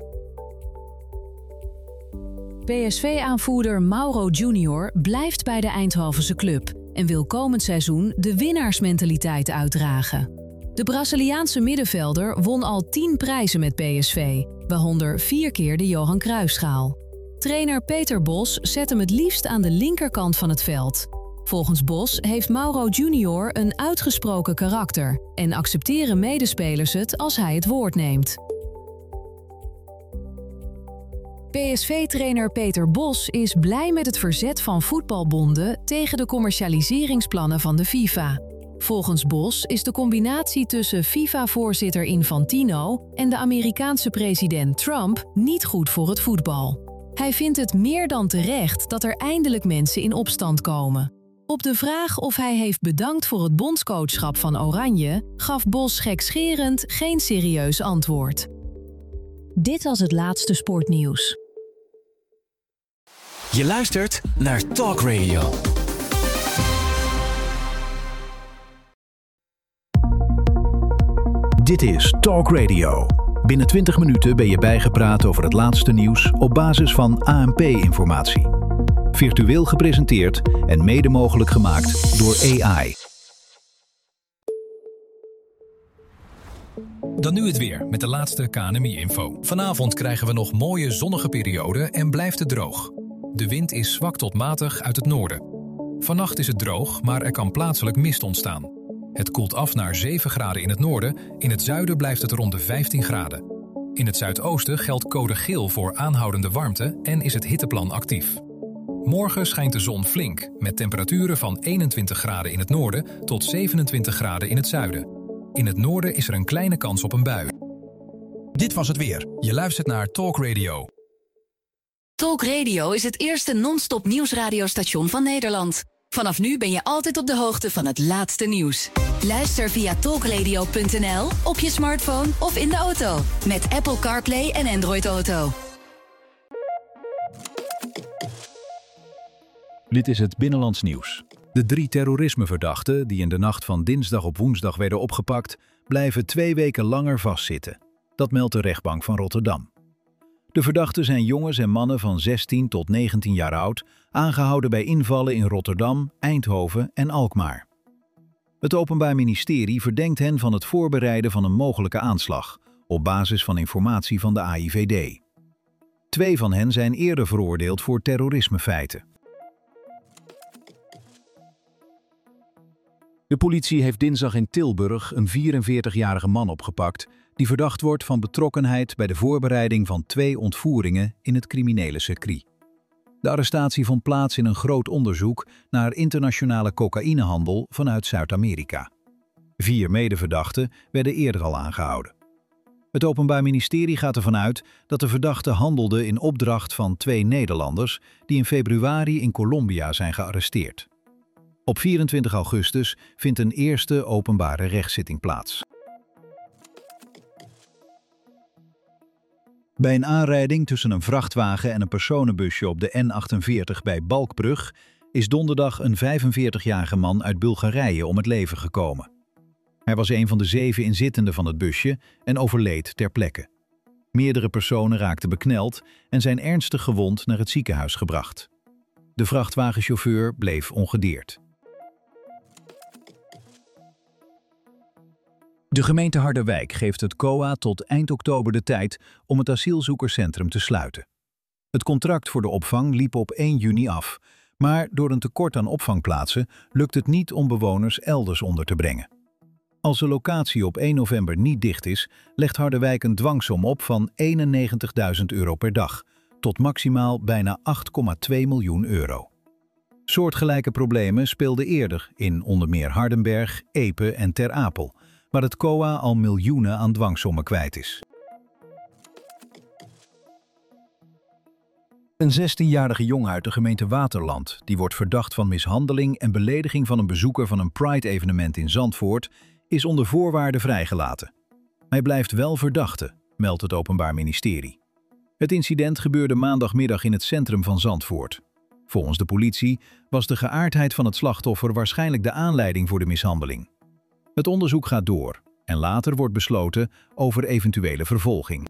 P S V-aanvoerder Mauro Junior blijft bij de Eindhovense club en wil komend seizoen de winnaarsmentaliteit uitdragen. De Braziliaanse middenvelder won al tien prijzen met P S V, waaronder vier keer de Johan Cruijffschaal. Trainer Peter Bos zet hem het liefst aan de linkerkant van het veld. Volgens Bos heeft Mauro Junior een uitgesproken karakter en accepteren medespelers het als hij het woord neemt. P S V-trainer Peter Bos is blij met het verzet van voetbalbonden tegen de commercialiseringsplannen van de FIFA. Volgens Bos is de combinatie tussen FIFA-voorzitter Infantino en de Amerikaanse president Trump niet goed voor het voetbal. Hij vindt het meer dan terecht dat er eindelijk mensen in opstand komen. Op de vraag of hij heeft bedankt voor het bondscoachschap van Oranje, gaf Bos gekscherend geen serieus antwoord. Dit was het laatste sportnieuws. Je luistert naar Talk Radio. Dit is Talk Radio. Binnen twintig minuten ben je bijgepraat over het laatste nieuws op basis van A N P-informatie. Virtueel gepresenteerd en mede mogelijk gemaakt door A I. Dan nu het weer met de laatste K N M I-info. Vanavond krijgen we nog mooie zonnige perioden en blijft het droog. De wind is zwak tot matig uit het noorden. Vannacht is het droog, maar er kan plaatselijk mist ontstaan. Het koelt af naar zeven graden in het noorden, in het zuiden blijft het rond de vijftien graden. In het zuidoosten geldt code geel voor aanhoudende warmte en is het hitteplan actief. Morgen schijnt de zon flink, met temperaturen van eenentwintig graden in het noorden tot zevenentwintig graden in het zuiden. In het noorden is er een kleine kans op een bui. Dit was het weer. Je luistert naar Talk Radio. Talk Radio is het eerste non-stop nieuwsradiostation van Nederland. Vanaf nu ben je altijd op de hoogte van het laatste nieuws. Luister via talkradio punt n l, op je smartphone of in de auto. Met Apple CarPlay en Android Auto. Dit is het Binnenlands Nieuws. De drie terrorismeverdachten die in de nacht van dinsdag op woensdag werden opgepakt, blijven twee weken langer vastzitten. Dat meldt de rechtbank van Rotterdam. De verdachten zijn jongens en mannen van zestien tot negentien jaar oud, aangehouden bij invallen in Rotterdam, Eindhoven en Alkmaar. Het Openbaar Ministerie verdenkt hen van het voorbereiden van een mogelijke aanslag, op basis van informatie van de A I V D. Twee van hen zijn eerder veroordeeld voor terrorismefeiten. De politie heeft dinsdag in Tilburg een vierenveertigjarige man opgepakt die verdacht wordt van betrokkenheid bij de voorbereiding van twee ontvoeringen in het criminele circuit. De arrestatie vond plaats in een groot onderzoek naar internationale cocaïnehandel vanuit Zuid-Amerika. Vier medeverdachten werden eerder al aangehouden. Het Openbaar Ministerie gaat ervan uit dat de verdachten handelden in opdracht van twee Nederlanders die in februari in Colombia zijn gearresteerd. Op vierentwintig augustus vindt een eerste openbare rechtszitting plaats. Bij een aanrijding tussen een vrachtwagen en een personenbusje op de N achtenveertig bij Balkbrug is donderdag een vijfenveertigjarige man uit Bulgarije om het leven gekomen. Hij was een van de zeven inzittenden van het busje en overleed ter plekke. Meerdere personen raakten bekneld en zijn ernstig gewond naar het ziekenhuis gebracht. De vrachtwagenchauffeur bleef ongedeerd. De gemeente Harderwijk geeft het C O A tot eind oktober de tijd om het asielzoekerscentrum te sluiten. Het contract voor de opvang liep op één juni af, maar door een tekort aan opvangplaatsen lukt het niet om bewoners elders onder te brengen. Als de locatie op één november niet dicht is, legt Harderwijk een dwangsom op van eenennegentigduizend euro per dag, tot maximaal bijna acht komma twee miljoen euro. Soortgelijke problemen speelden eerder in onder meer Hardenberg, Epe en Ter Apel, waar het C O A al miljoenen aan dwangsommen kwijt is. Een zestienjarige jongen uit de gemeente Waterland, die wordt verdacht van mishandeling en belediging van een bezoeker van een Pride-evenement in Zandvoort, is onder voorwaarden vrijgelaten. Hij blijft wel verdachte, meldt het Openbaar Ministerie. Het incident gebeurde maandagmiddag in het centrum van Zandvoort. Volgens de politie was de geaardheid van het slachtoffer waarschijnlijk de aanleiding voor de mishandeling. Het onderzoek gaat door en later wordt besloten over eventuele vervolging.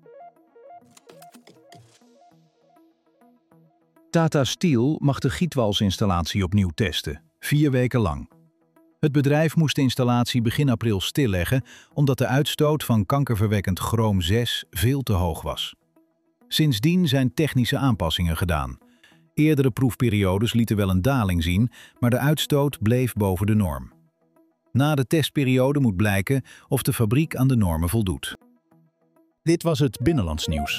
Tata Steel mag de gietwalsinstallatie opnieuw testen, vier weken lang. Het bedrijf moest de installatie begin april stilleggen omdat de uitstoot van kankerverwekkend chroom zes veel te hoog was. Sindsdien zijn technische aanpassingen gedaan. Eerdere proefperiodes lieten wel een daling zien, maar de uitstoot bleef boven de norm. Na de testperiode moet blijken of de fabriek aan de normen voldoet. Dit was het Binnenlands Nieuws.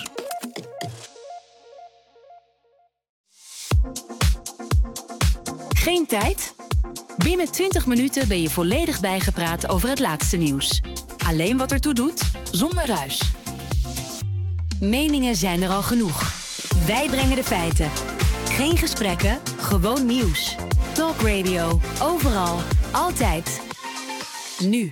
Geen tijd? Binnen twintig minuten ben je volledig bijgepraat over het laatste nieuws. Alleen wat ertoe doet, zonder ruis. Meningen zijn er al genoeg. Wij brengen de feiten. Geen gesprekken, gewoon nieuws. Talk Radio, overal, altijd. Nu.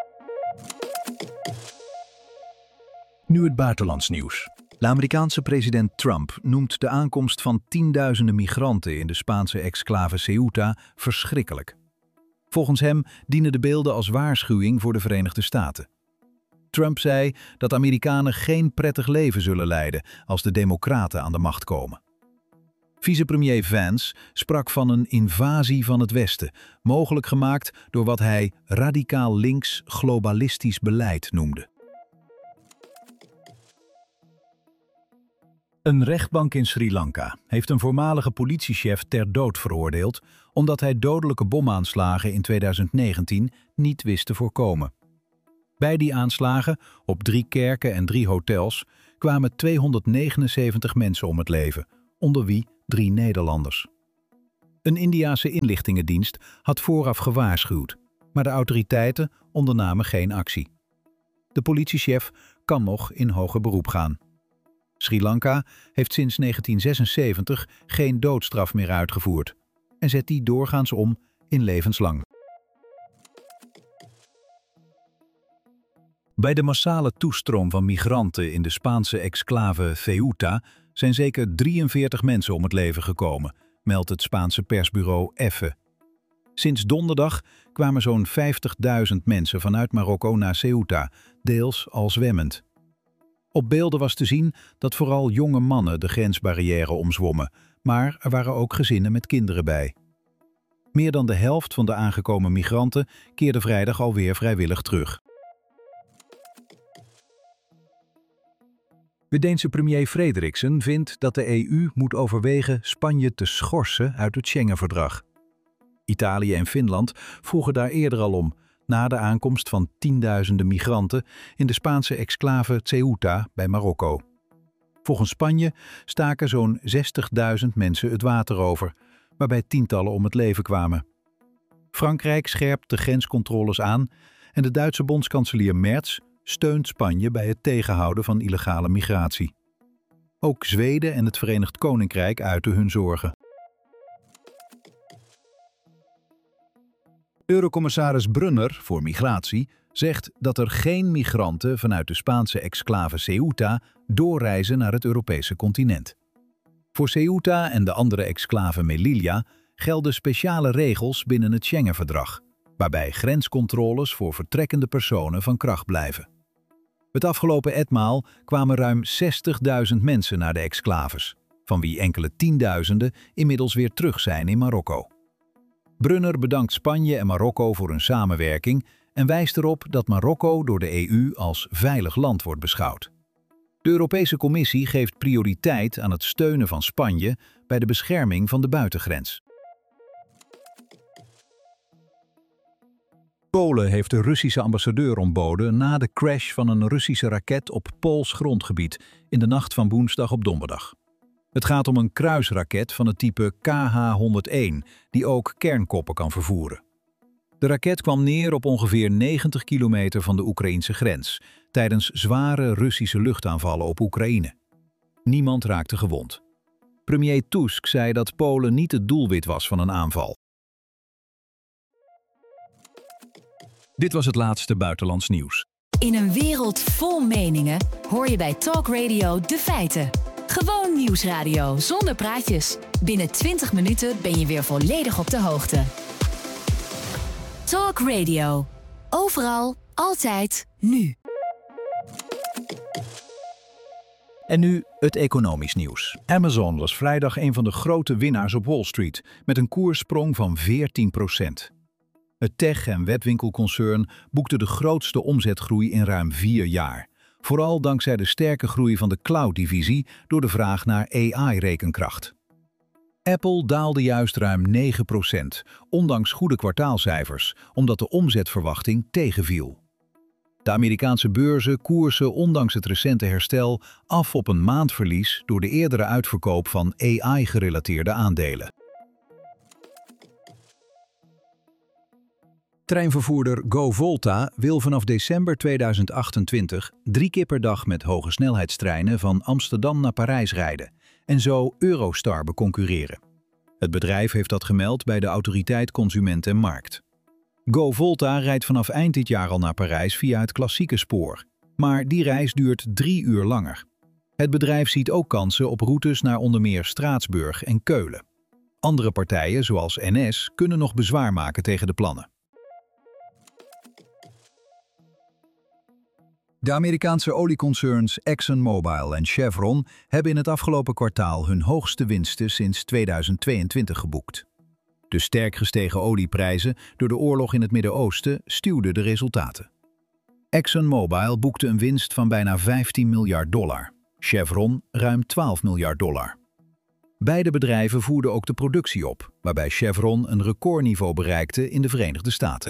Nu het buitenlands nieuws. De Amerikaanse president Trump noemt de aankomst van tienduizenden migranten in de Spaanse exclave Ceuta verschrikkelijk. Volgens hem dienen de beelden als waarschuwing voor de Verenigde Staten. Trump zei dat Amerikanen geen prettig leven zullen leiden als de Democraten aan de macht komen. Vicepremier Vance sprak van een invasie van het Westen, mogelijk gemaakt door wat hij radicaal links globalistisch beleid noemde. Een rechtbank in Sri Lanka heeft een voormalige politiechef ter dood veroordeeld omdat hij dodelijke bomaanslagen in tweeduizend negentien niet wist te voorkomen. Bij die aanslagen op drie kerken en drie hotels kwamen tweehonderdnegenenzeventig mensen om het leven, onder wie drie Nederlanders. Een Indiase inlichtingendienst had vooraf gewaarschuwd, maar de autoriteiten ondernamen geen actie. De politiechef kan nog in hoger beroep gaan. Sri Lanka heeft sinds negentien zesenzeventig geen doodstraf meer uitgevoerd en zet die doorgaans om in levenslang. Bij de massale toestroom van migranten in de Spaanse exclave Ceuta zijn zeker drieënveertig mensen om het leven gekomen, meldt het Spaanse persbureau EFE. Sinds donderdag kwamen zo'n vijftigduizend mensen vanuit Marokko naar Ceuta, deels al zwemmend. Op beelden was te zien dat vooral jonge mannen de grensbarrière omzwommen, maar er waren ook gezinnen met kinderen bij. Meer dan de helft van de aangekomen migranten keerde vrijdag alweer vrijwillig terug. De Deense premier Frederiksen vindt dat de E U moet overwegen Spanje te schorsen uit het Schengen-verdrag. Italië en Finland vroegen daar eerder al om, na de aankomst van tienduizenden migranten in de Spaanse exclave Ceuta bij Marokko. Volgens Spanje staken zo'n zestigduizend mensen het water over, waarbij tientallen om het leven kwamen. Frankrijk scherpt de grenscontroles aan en de Duitse bondskanselier Merz steunt Spanje bij het tegenhouden van illegale migratie. Ook Zweden en het Verenigd Koninkrijk uiten hun zorgen. Eurocommissaris Brunner voor migratie zegt dat er geen migranten vanuit de Spaanse exclave Ceuta doorreizen naar het Europese continent. Voor Ceuta en de andere exclave Melilla gelden speciale regels binnen het Schengen-verdrag, waarbij grenscontroles voor vertrekkende personen van kracht blijven. Het afgelopen etmaal kwamen ruim zestigduizend mensen naar de exclaves, van wie enkele tienduizenden inmiddels weer terug zijn in Marokko. Brunner bedankt Spanje en Marokko voor hun samenwerking en wijst erop dat Marokko door de E U als veilig land wordt beschouwd. De Europese Commissie geeft prioriteit aan het steunen van Spanje bij de bescherming van de buitengrens. Polen heeft de Russische ambassadeur ontboden na de crash van een Russische raket op Pools grondgebied in de nacht van woensdag op donderdag. Het gaat om een kruisraket van het type K H honderdéén, die ook kernkoppen kan vervoeren. De raket kwam neer op ongeveer negentig kilometer van de Oekraïnse grens, tijdens zware Russische luchtaanvallen op Oekraïne. Niemand raakte gewond. Premier Tusk zei dat Polen niet het doelwit was van een aanval. Dit was het laatste buitenlands nieuws. In een wereld vol meningen hoor je bij Talk Radio de feiten. Gewoon nieuwsradio zonder praatjes. Binnen twintig minuten ben je weer volledig op de hoogte. Talk Radio. Overal, altijd, nu. En nu het economisch nieuws. Amazon was vrijdag een van de grote winnaars op Wall Street, met een koerssprong van veertien procent. Het tech- en webwinkelconcern boekte de grootste omzetgroei in ruim vier jaar. Vooral dankzij de sterke groei van de cloud-divisie door de vraag naar A I-rekenkracht. Apple daalde juist ruim negen procent, ondanks goede kwartaalcijfers, omdat de omzetverwachting tegenviel. De Amerikaanse beurzen koersen ondanks het recente herstel af op een maandverlies door de eerdere uitverkoop van A I-gerelateerde aandelen. Treinvervoerder GoVolta wil vanaf december tweeduizend achtentwintig drie keer per dag met hoge snelheidstreinen van Amsterdam naar Parijs rijden en zo Eurostar beconcurreren. Het bedrijf heeft dat gemeld bij de Autoriteit Consument en Markt. GoVolta rijdt vanaf eind dit jaar al naar Parijs via het klassieke spoor, maar die reis duurt drie uur langer. Het bedrijf ziet ook kansen op routes naar onder meer Straatsburg en Keulen. Andere partijen, zoals N S, kunnen nog bezwaar maken tegen de plannen. De Amerikaanse olieconcerns ExxonMobil en Chevron hebben in het afgelopen kwartaal hun hoogste winsten sinds tweeduizend tweeëntwintig geboekt. De sterk gestegen olieprijzen door de oorlog in het Midden-Oosten stuwden de resultaten. ExxonMobil boekte een winst van bijna vijftien miljard dollar. Chevron ruim twaalf miljard dollar. Beide bedrijven voerden ook de productie op, waarbij Chevron een recordniveau bereikte in de Verenigde Staten.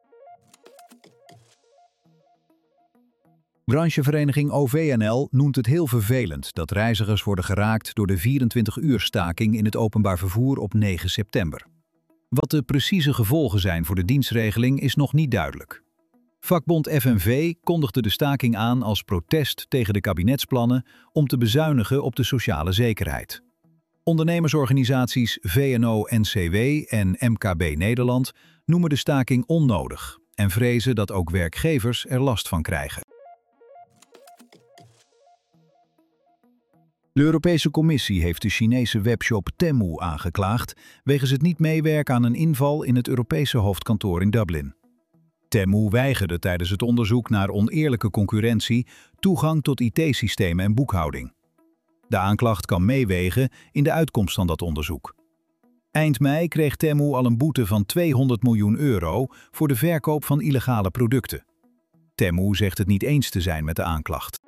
Branchevereniging O V N L noemt het heel vervelend dat reizigers worden geraakt door de vierentwintig uur staking in het openbaar vervoer op negen september. Wat de precieze gevolgen zijn voor de dienstregeling is nog niet duidelijk. Vakbond F N V kondigde de staking aan als protest tegen de kabinetsplannen om te bezuinigen op de sociale zekerheid. Ondernemersorganisaties V N O N C W en M K B Nederland noemen de staking onnodig en vrezen dat ook werkgevers er last van krijgen. De Europese Commissie heeft de Chinese webshop Temu aangeklaagd wegens het niet meewerken aan een inval in het Europese hoofdkantoor in Dublin. Temu weigerde tijdens het onderzoek naar oneerlijke concurrentie toegang tot I T-systemen en boekhouding. De aanklacht kan meewegen in de uitkomst van dat onderzoek. Eind mei kreeg Temu al een boete van tweehonderd miljoen euro voor de verkoop van illegale producten. Temu zegt het niet eens te zijn met de aanklacht.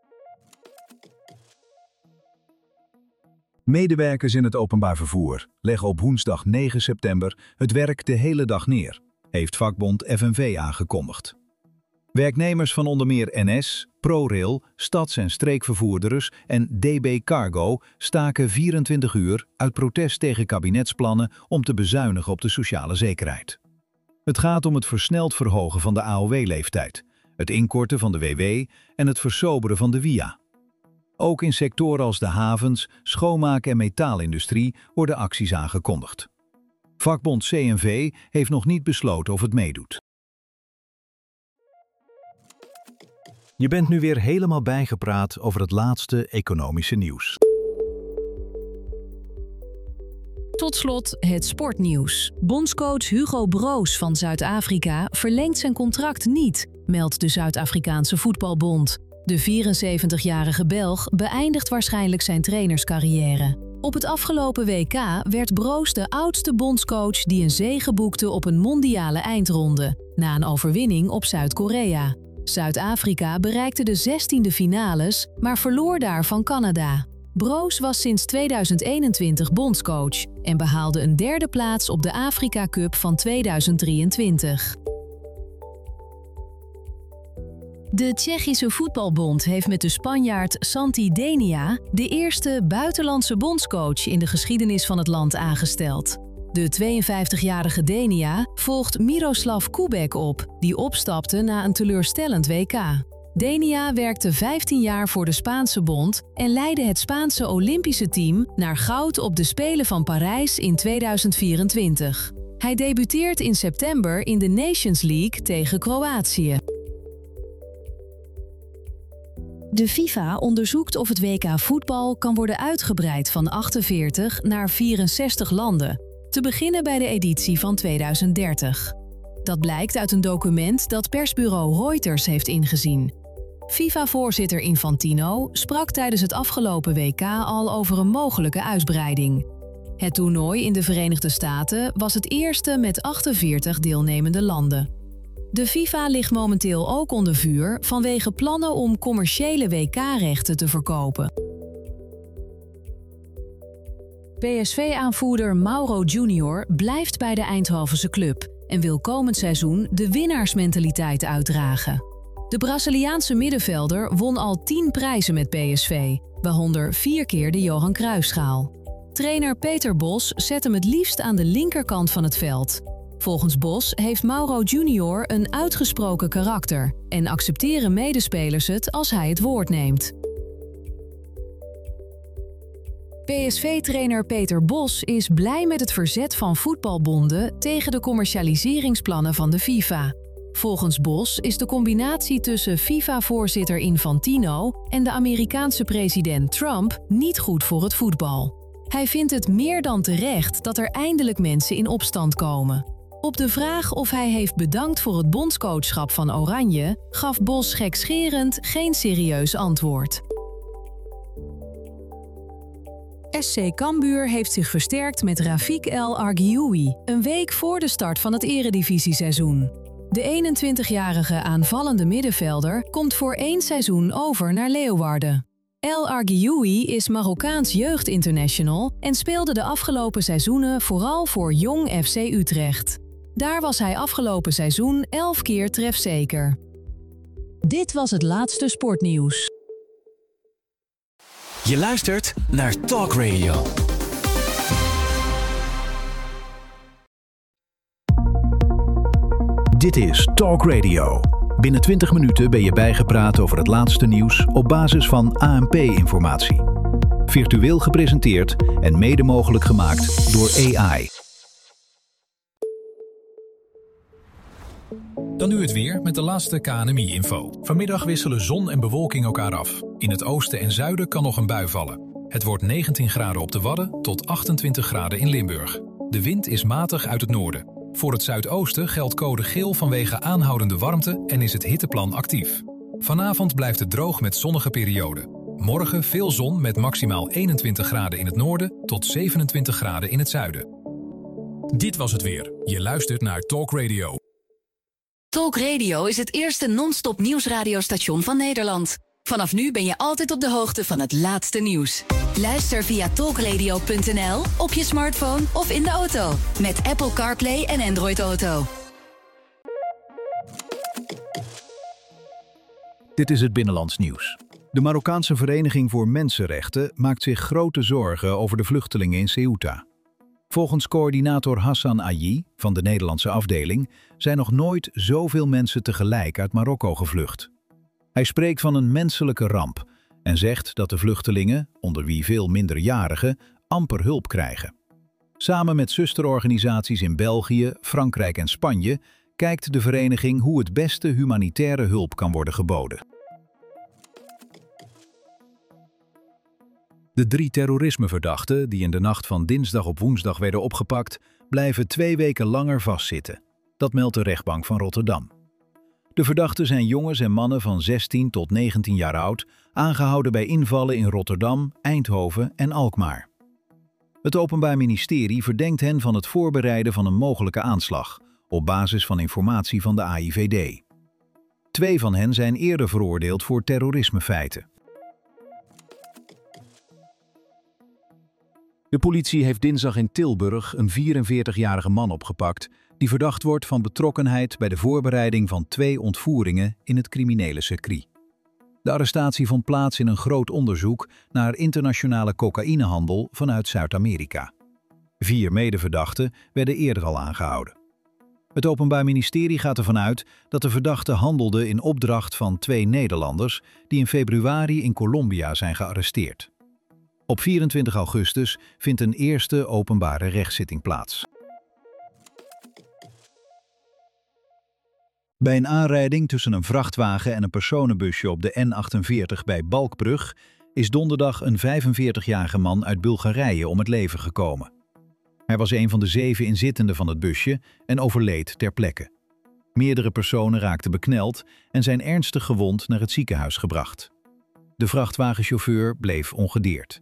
Medewerkers in het openbaar vervoer leggen op woensdag negen september het werk de hele dag neer, heeft vakbond F N V aangekondigd. Werknemers van onder meer N S, ProRail, stads- en streekvervoerders en D B Cargo staken vierentwintig uur uit protest tegen kabinetsplannen om te bezuinigen op de sociale zekerheid. Het gaat om het versneld verhogen van de A O W-leeftijd, het inkorten van de W W en het versoberen van de W I A. Ook in sectoren als de havens, schoonmaak- en metaalindustrie worden acties aangekondigd. Vakbond C N V heeft nog niet besloten of het meedoet. Je bent nu weer helemaal bijgepraat over het laatste economische nieuws. Tot slot het sportnieuws. Bondscoach Hugo Broos van Zuid-Afrika verlengt zijn contract niet, meldt de Zuid-Afrikaanse Voetbalbond. De vierenzeventigjarige Belg beëindigt waarschijnlijk zijn trainerscarrière. Op het afgelopen W K werd Broos de oudste bondscoach die een zege boekte op een mondiale eindronde, na een overwinning op Zuid-Korea. Zuid-Afrika bereikte de zestiende finales, maar verloor daar van Canada. Broos was sinds tweeduizend eenentwintig bondscoach en behaalde een derde plaats op de Afrika Cup van tweeduizend drieëntwintig. De Tsjechische Voetbalbond heeft met de Spanjaard Santi Denia de eerste buitenlandse bondscoach in de geschiedenis van het land aangesteld. De tweeënvijftigjarige Denia volgt Miroslav Kubek op, die opstapte na een teleurstellend W K. Denia werkte vijftien jaar voor de Spaanse bond en leidde het Spaanse Olympische team naar goud op de Spelen van Parijs in tweeduizend vierentwintig. Hij debuteert in september in de Nations League tegen Kroatië. De FIFA onderzoekt of het W K voetbal kan worden uitgebreid van achtenveertig naar vierenzestig landen, te beginnen bij de editie van tweeduizend dertig. Dat blijkt uit een document dat persbureau Reuters heeft ingezien. FIFA-voorzitter Infantino sprak tijdens het afgelopen W K al over een mogelijke uitbreiding. Het toernooi in de Verenigde Staten was het eerste met achtenveertig deelnemende landen. De FIFA ligt momenteel ook onder vuur vanwege plannen om commerciële W K-rechten te verkopen. P S V-aanvoerder Mauro Junior blijft bij de Eindhovense club en wil komend seizoen de winnaarsmentaliteit uitdragen. De Braziliaanse middenvelder won al tien prijzen met P S V, waaronder vier keer de Johan Cruijffschaal. Trainer Peter Bos zet hem het liefst aan de linkerkant van het veld. Volgens Bos heeft Mauro Junior een uitgesproken karakter en accepteren medespelers het als hij het woord neemt. P S V-trainer Peter Bos is blij met het verzet van voetbalbonden tegen de commercialiseringsplannen van de FIFA. Volgens Bos is de combinatie tussen FIFA-voorzitter Infantino en de Amerikaanse president Trump niet goed voor het voetbal. Hij vindt het meer dan terecht dat er eindelijk mensen in opstand komen. Op de vraag of hij heeft bedankt voor het bondscoachschap van Oranje, gaf Bos gekscherend geen serieus antwoord. S C Cambuur heeft zich versterkt met Rafik El Argioui, een week voor de start van het eredivisieseizoen. De eenentwintigjarige aanvallende middenvelder komt voor één seizoen over naar Leeuwarden. El Argioui is Marokkaans jeugdinternational en speelde de afgelopen seizoenen vooral voor Jong F C Utrecht. Daar was hij afgelopen seizoen elf keer trefzeker. Dit was het laatste sportnieuws. Je luistert naar Talk Radio. Dit is Talk Radio. Binnen twintig minuten ben je bijgepraat over het laatste nieuws op basis van A N P-informatie. Virtueel gepresenteerd en mede mogelijk gemaakt door A I. Dan nu het weer met de laatste K N M I-info. Vanmiddag wisselen zon en bewolking elkaar af. In het oosten en zuiden kan nog een bui vallen. Het wordt negentien graden op de Wadden tot achtentwintig graden in Limburg. De wind is matig uit het noorden. Voor het zuidoosten geldt code geel vanwege aanhoudende warmte en is het hitteplan actief. Vanavond blijft het droog met zonnige perioden. Morgen veel zon met maximaal eenentwintig graden in het noorden tot zevenentwintig graden in het zuiden. Dit was het weer. Je luistert naar Talk Radio. Talk Radio is het eerste non-stop nieuwsradiostation van Nederland. Vanaf nu ben je altijd op de hoogte van het laatste nieuws. Luister via talkradio punt n l, op je smartphone of in de auto. Met Apple CarPlay en Android Auto. Dit is het Binnenlands nieuws. De Marokkaanse Vereniging voor Mensenrechten maakt zich grote zorgen over de vluchtelingen in Ceuta. Volgens coördinator Hassan Ayi van de Nederlandse afdeling zijn nog nooit zoveel mensen tegelijk uit Marokko gevlucht. Hij spreekt van een menselijke ramp en zegt dat de vluchtelingen, onder wie veel minderjarigen, amper hulp krijgen. Samen met zusterorganisaties in België, Frankrijk en Spanje kijkt de vereniging hoe het beste humanitaire hulp kan worden geboden. De drie terrorismeverdachten die in de nacht van dinsdag op woensdag werden opgepakt, blijven twee weken langer vastzitten. Dat meldt de rechtbank van Rotterdam. De verdachten zijn jongens en mannen van zestien tot negentien jaar oud, aangehouden bij invallen in Rotterdam, Eindhoven en Alkmaar. Het Openbaar Ministerie verdenkt hen van het voorbereiden van een mogelijke aanslag, op basis van informatie van de A I V D. Twee van hen zijn eerder veroordeeld voor terrorismefeiten. De politie heeft dinsdag in Tilburg een vierenveertigjarige man opgepakt die verdacht wordt van betrokkenheid bij de voorbereiding van twee ontvoeringen in het criminele circuit. De arrestatie vond plaats in een groot onderzoek naar internationale cocaïnehandel vanuit Zuid-Amerika. Vier medeverdachten werden eerder al aangehouden. Het Openbaar Ministerie gaat ervan uit dat de verdachten handelden in opdracht van twee Nederlanders die in februari in Colombia zijn gearresteerd. Op vierentwintig augustus vindt een eerste openbare rechtszitting plaats. Bij een aanrijding tussen een vrachtwagen en een personenbusje op de N achtenveertig bij Balkbrug is donderdag een vijfenveertigjarige man uit Bulgarije om het leven gekomen. Hij was een van de zeven inzittenden van het busje en overleed ter plekke. Meerdere personen raakten bekneld en zijn ernstig gewond naar het ziekenhuis gebracht. De vrachtwagenchauffeur bleef ongedeerd.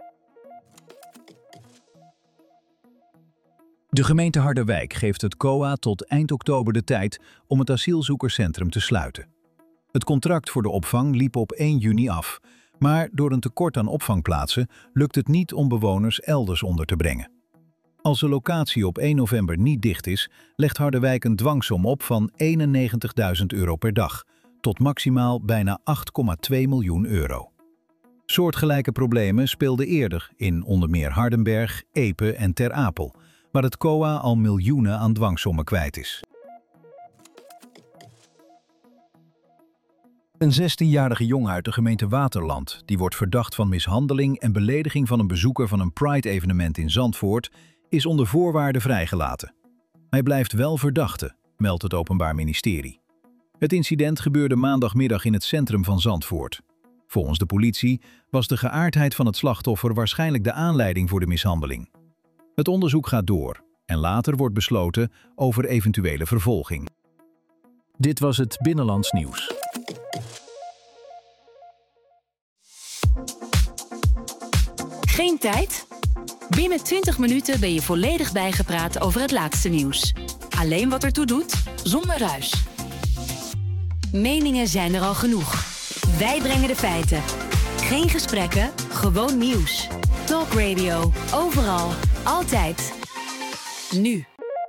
De gemeente Harderwijk geeft het C O A tot eind oktober de tijd om het asielzoekerscentrum te sluiten. Het contract voor de opvang liep op één juni af, maar door een tekort aan opvangplaatsen lukt het niet om bewoners elders onder te brengen. Als de locatie op één november niet dicht is, legt Harderwijk een dwangsom op van eenennegentigduizend euro per dag, tot maximaal bijna acht komma twee miljoen euro. Soortgelijke problemen speelden eerder in onder meer Hardenberg, Epe en Ter Apel, waar het C O A al miljoenen aan dwangsommen kwijt is. Een zestienjarige jongen uit de gemeente Waterland, die wordt verdacht van mishandeling en belediging van een bezoeker van een Pride-evenement in Zandvoort, is onder voorwaarden vrijgelaten. Hij blijft wel verdachte, meldt het Openbaar Ministerie. Het incident gebeurde maandagmiddag in het centrum van Zandvoort. Volgens de politie was de geaardheid van het slachtoffer waarschijnlijk de aanleiding voor de mishandeling. Het onderzoek gaat door en later wordt besloten over eventuele vervolging. Dit was het Binnenlands nieuws. Geen tijd? Binnen twintig minuten ben je volledig bijgepraat over het laatste nieuws. Alleen wat ertoe doet, zonder ruis. Meningen zijn er al genoeg. Wij brengen de feiten. Geen gesprekken, gewoon nieuws. Talk Radio. Overal. Altijd. Nu.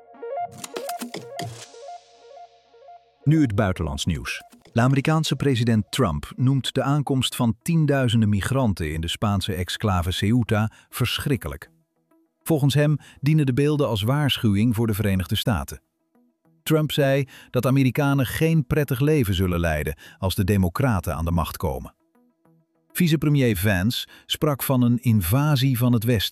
Nu het buitenlands nieuws. De Amerikaanse president Trump noemt de aankomst van tienduizenden migranten in de Spaanse exclave Ceuta verschrikkelijk. Volgens hem dienen de beelden als waarschuwing voor de Verenigde Staten. Trump zei dat Amerikanen geen prettig leven zullen leiden als de Democraten aan de macht komen. Vicepremier Vance sprak van een invasie van het Westen.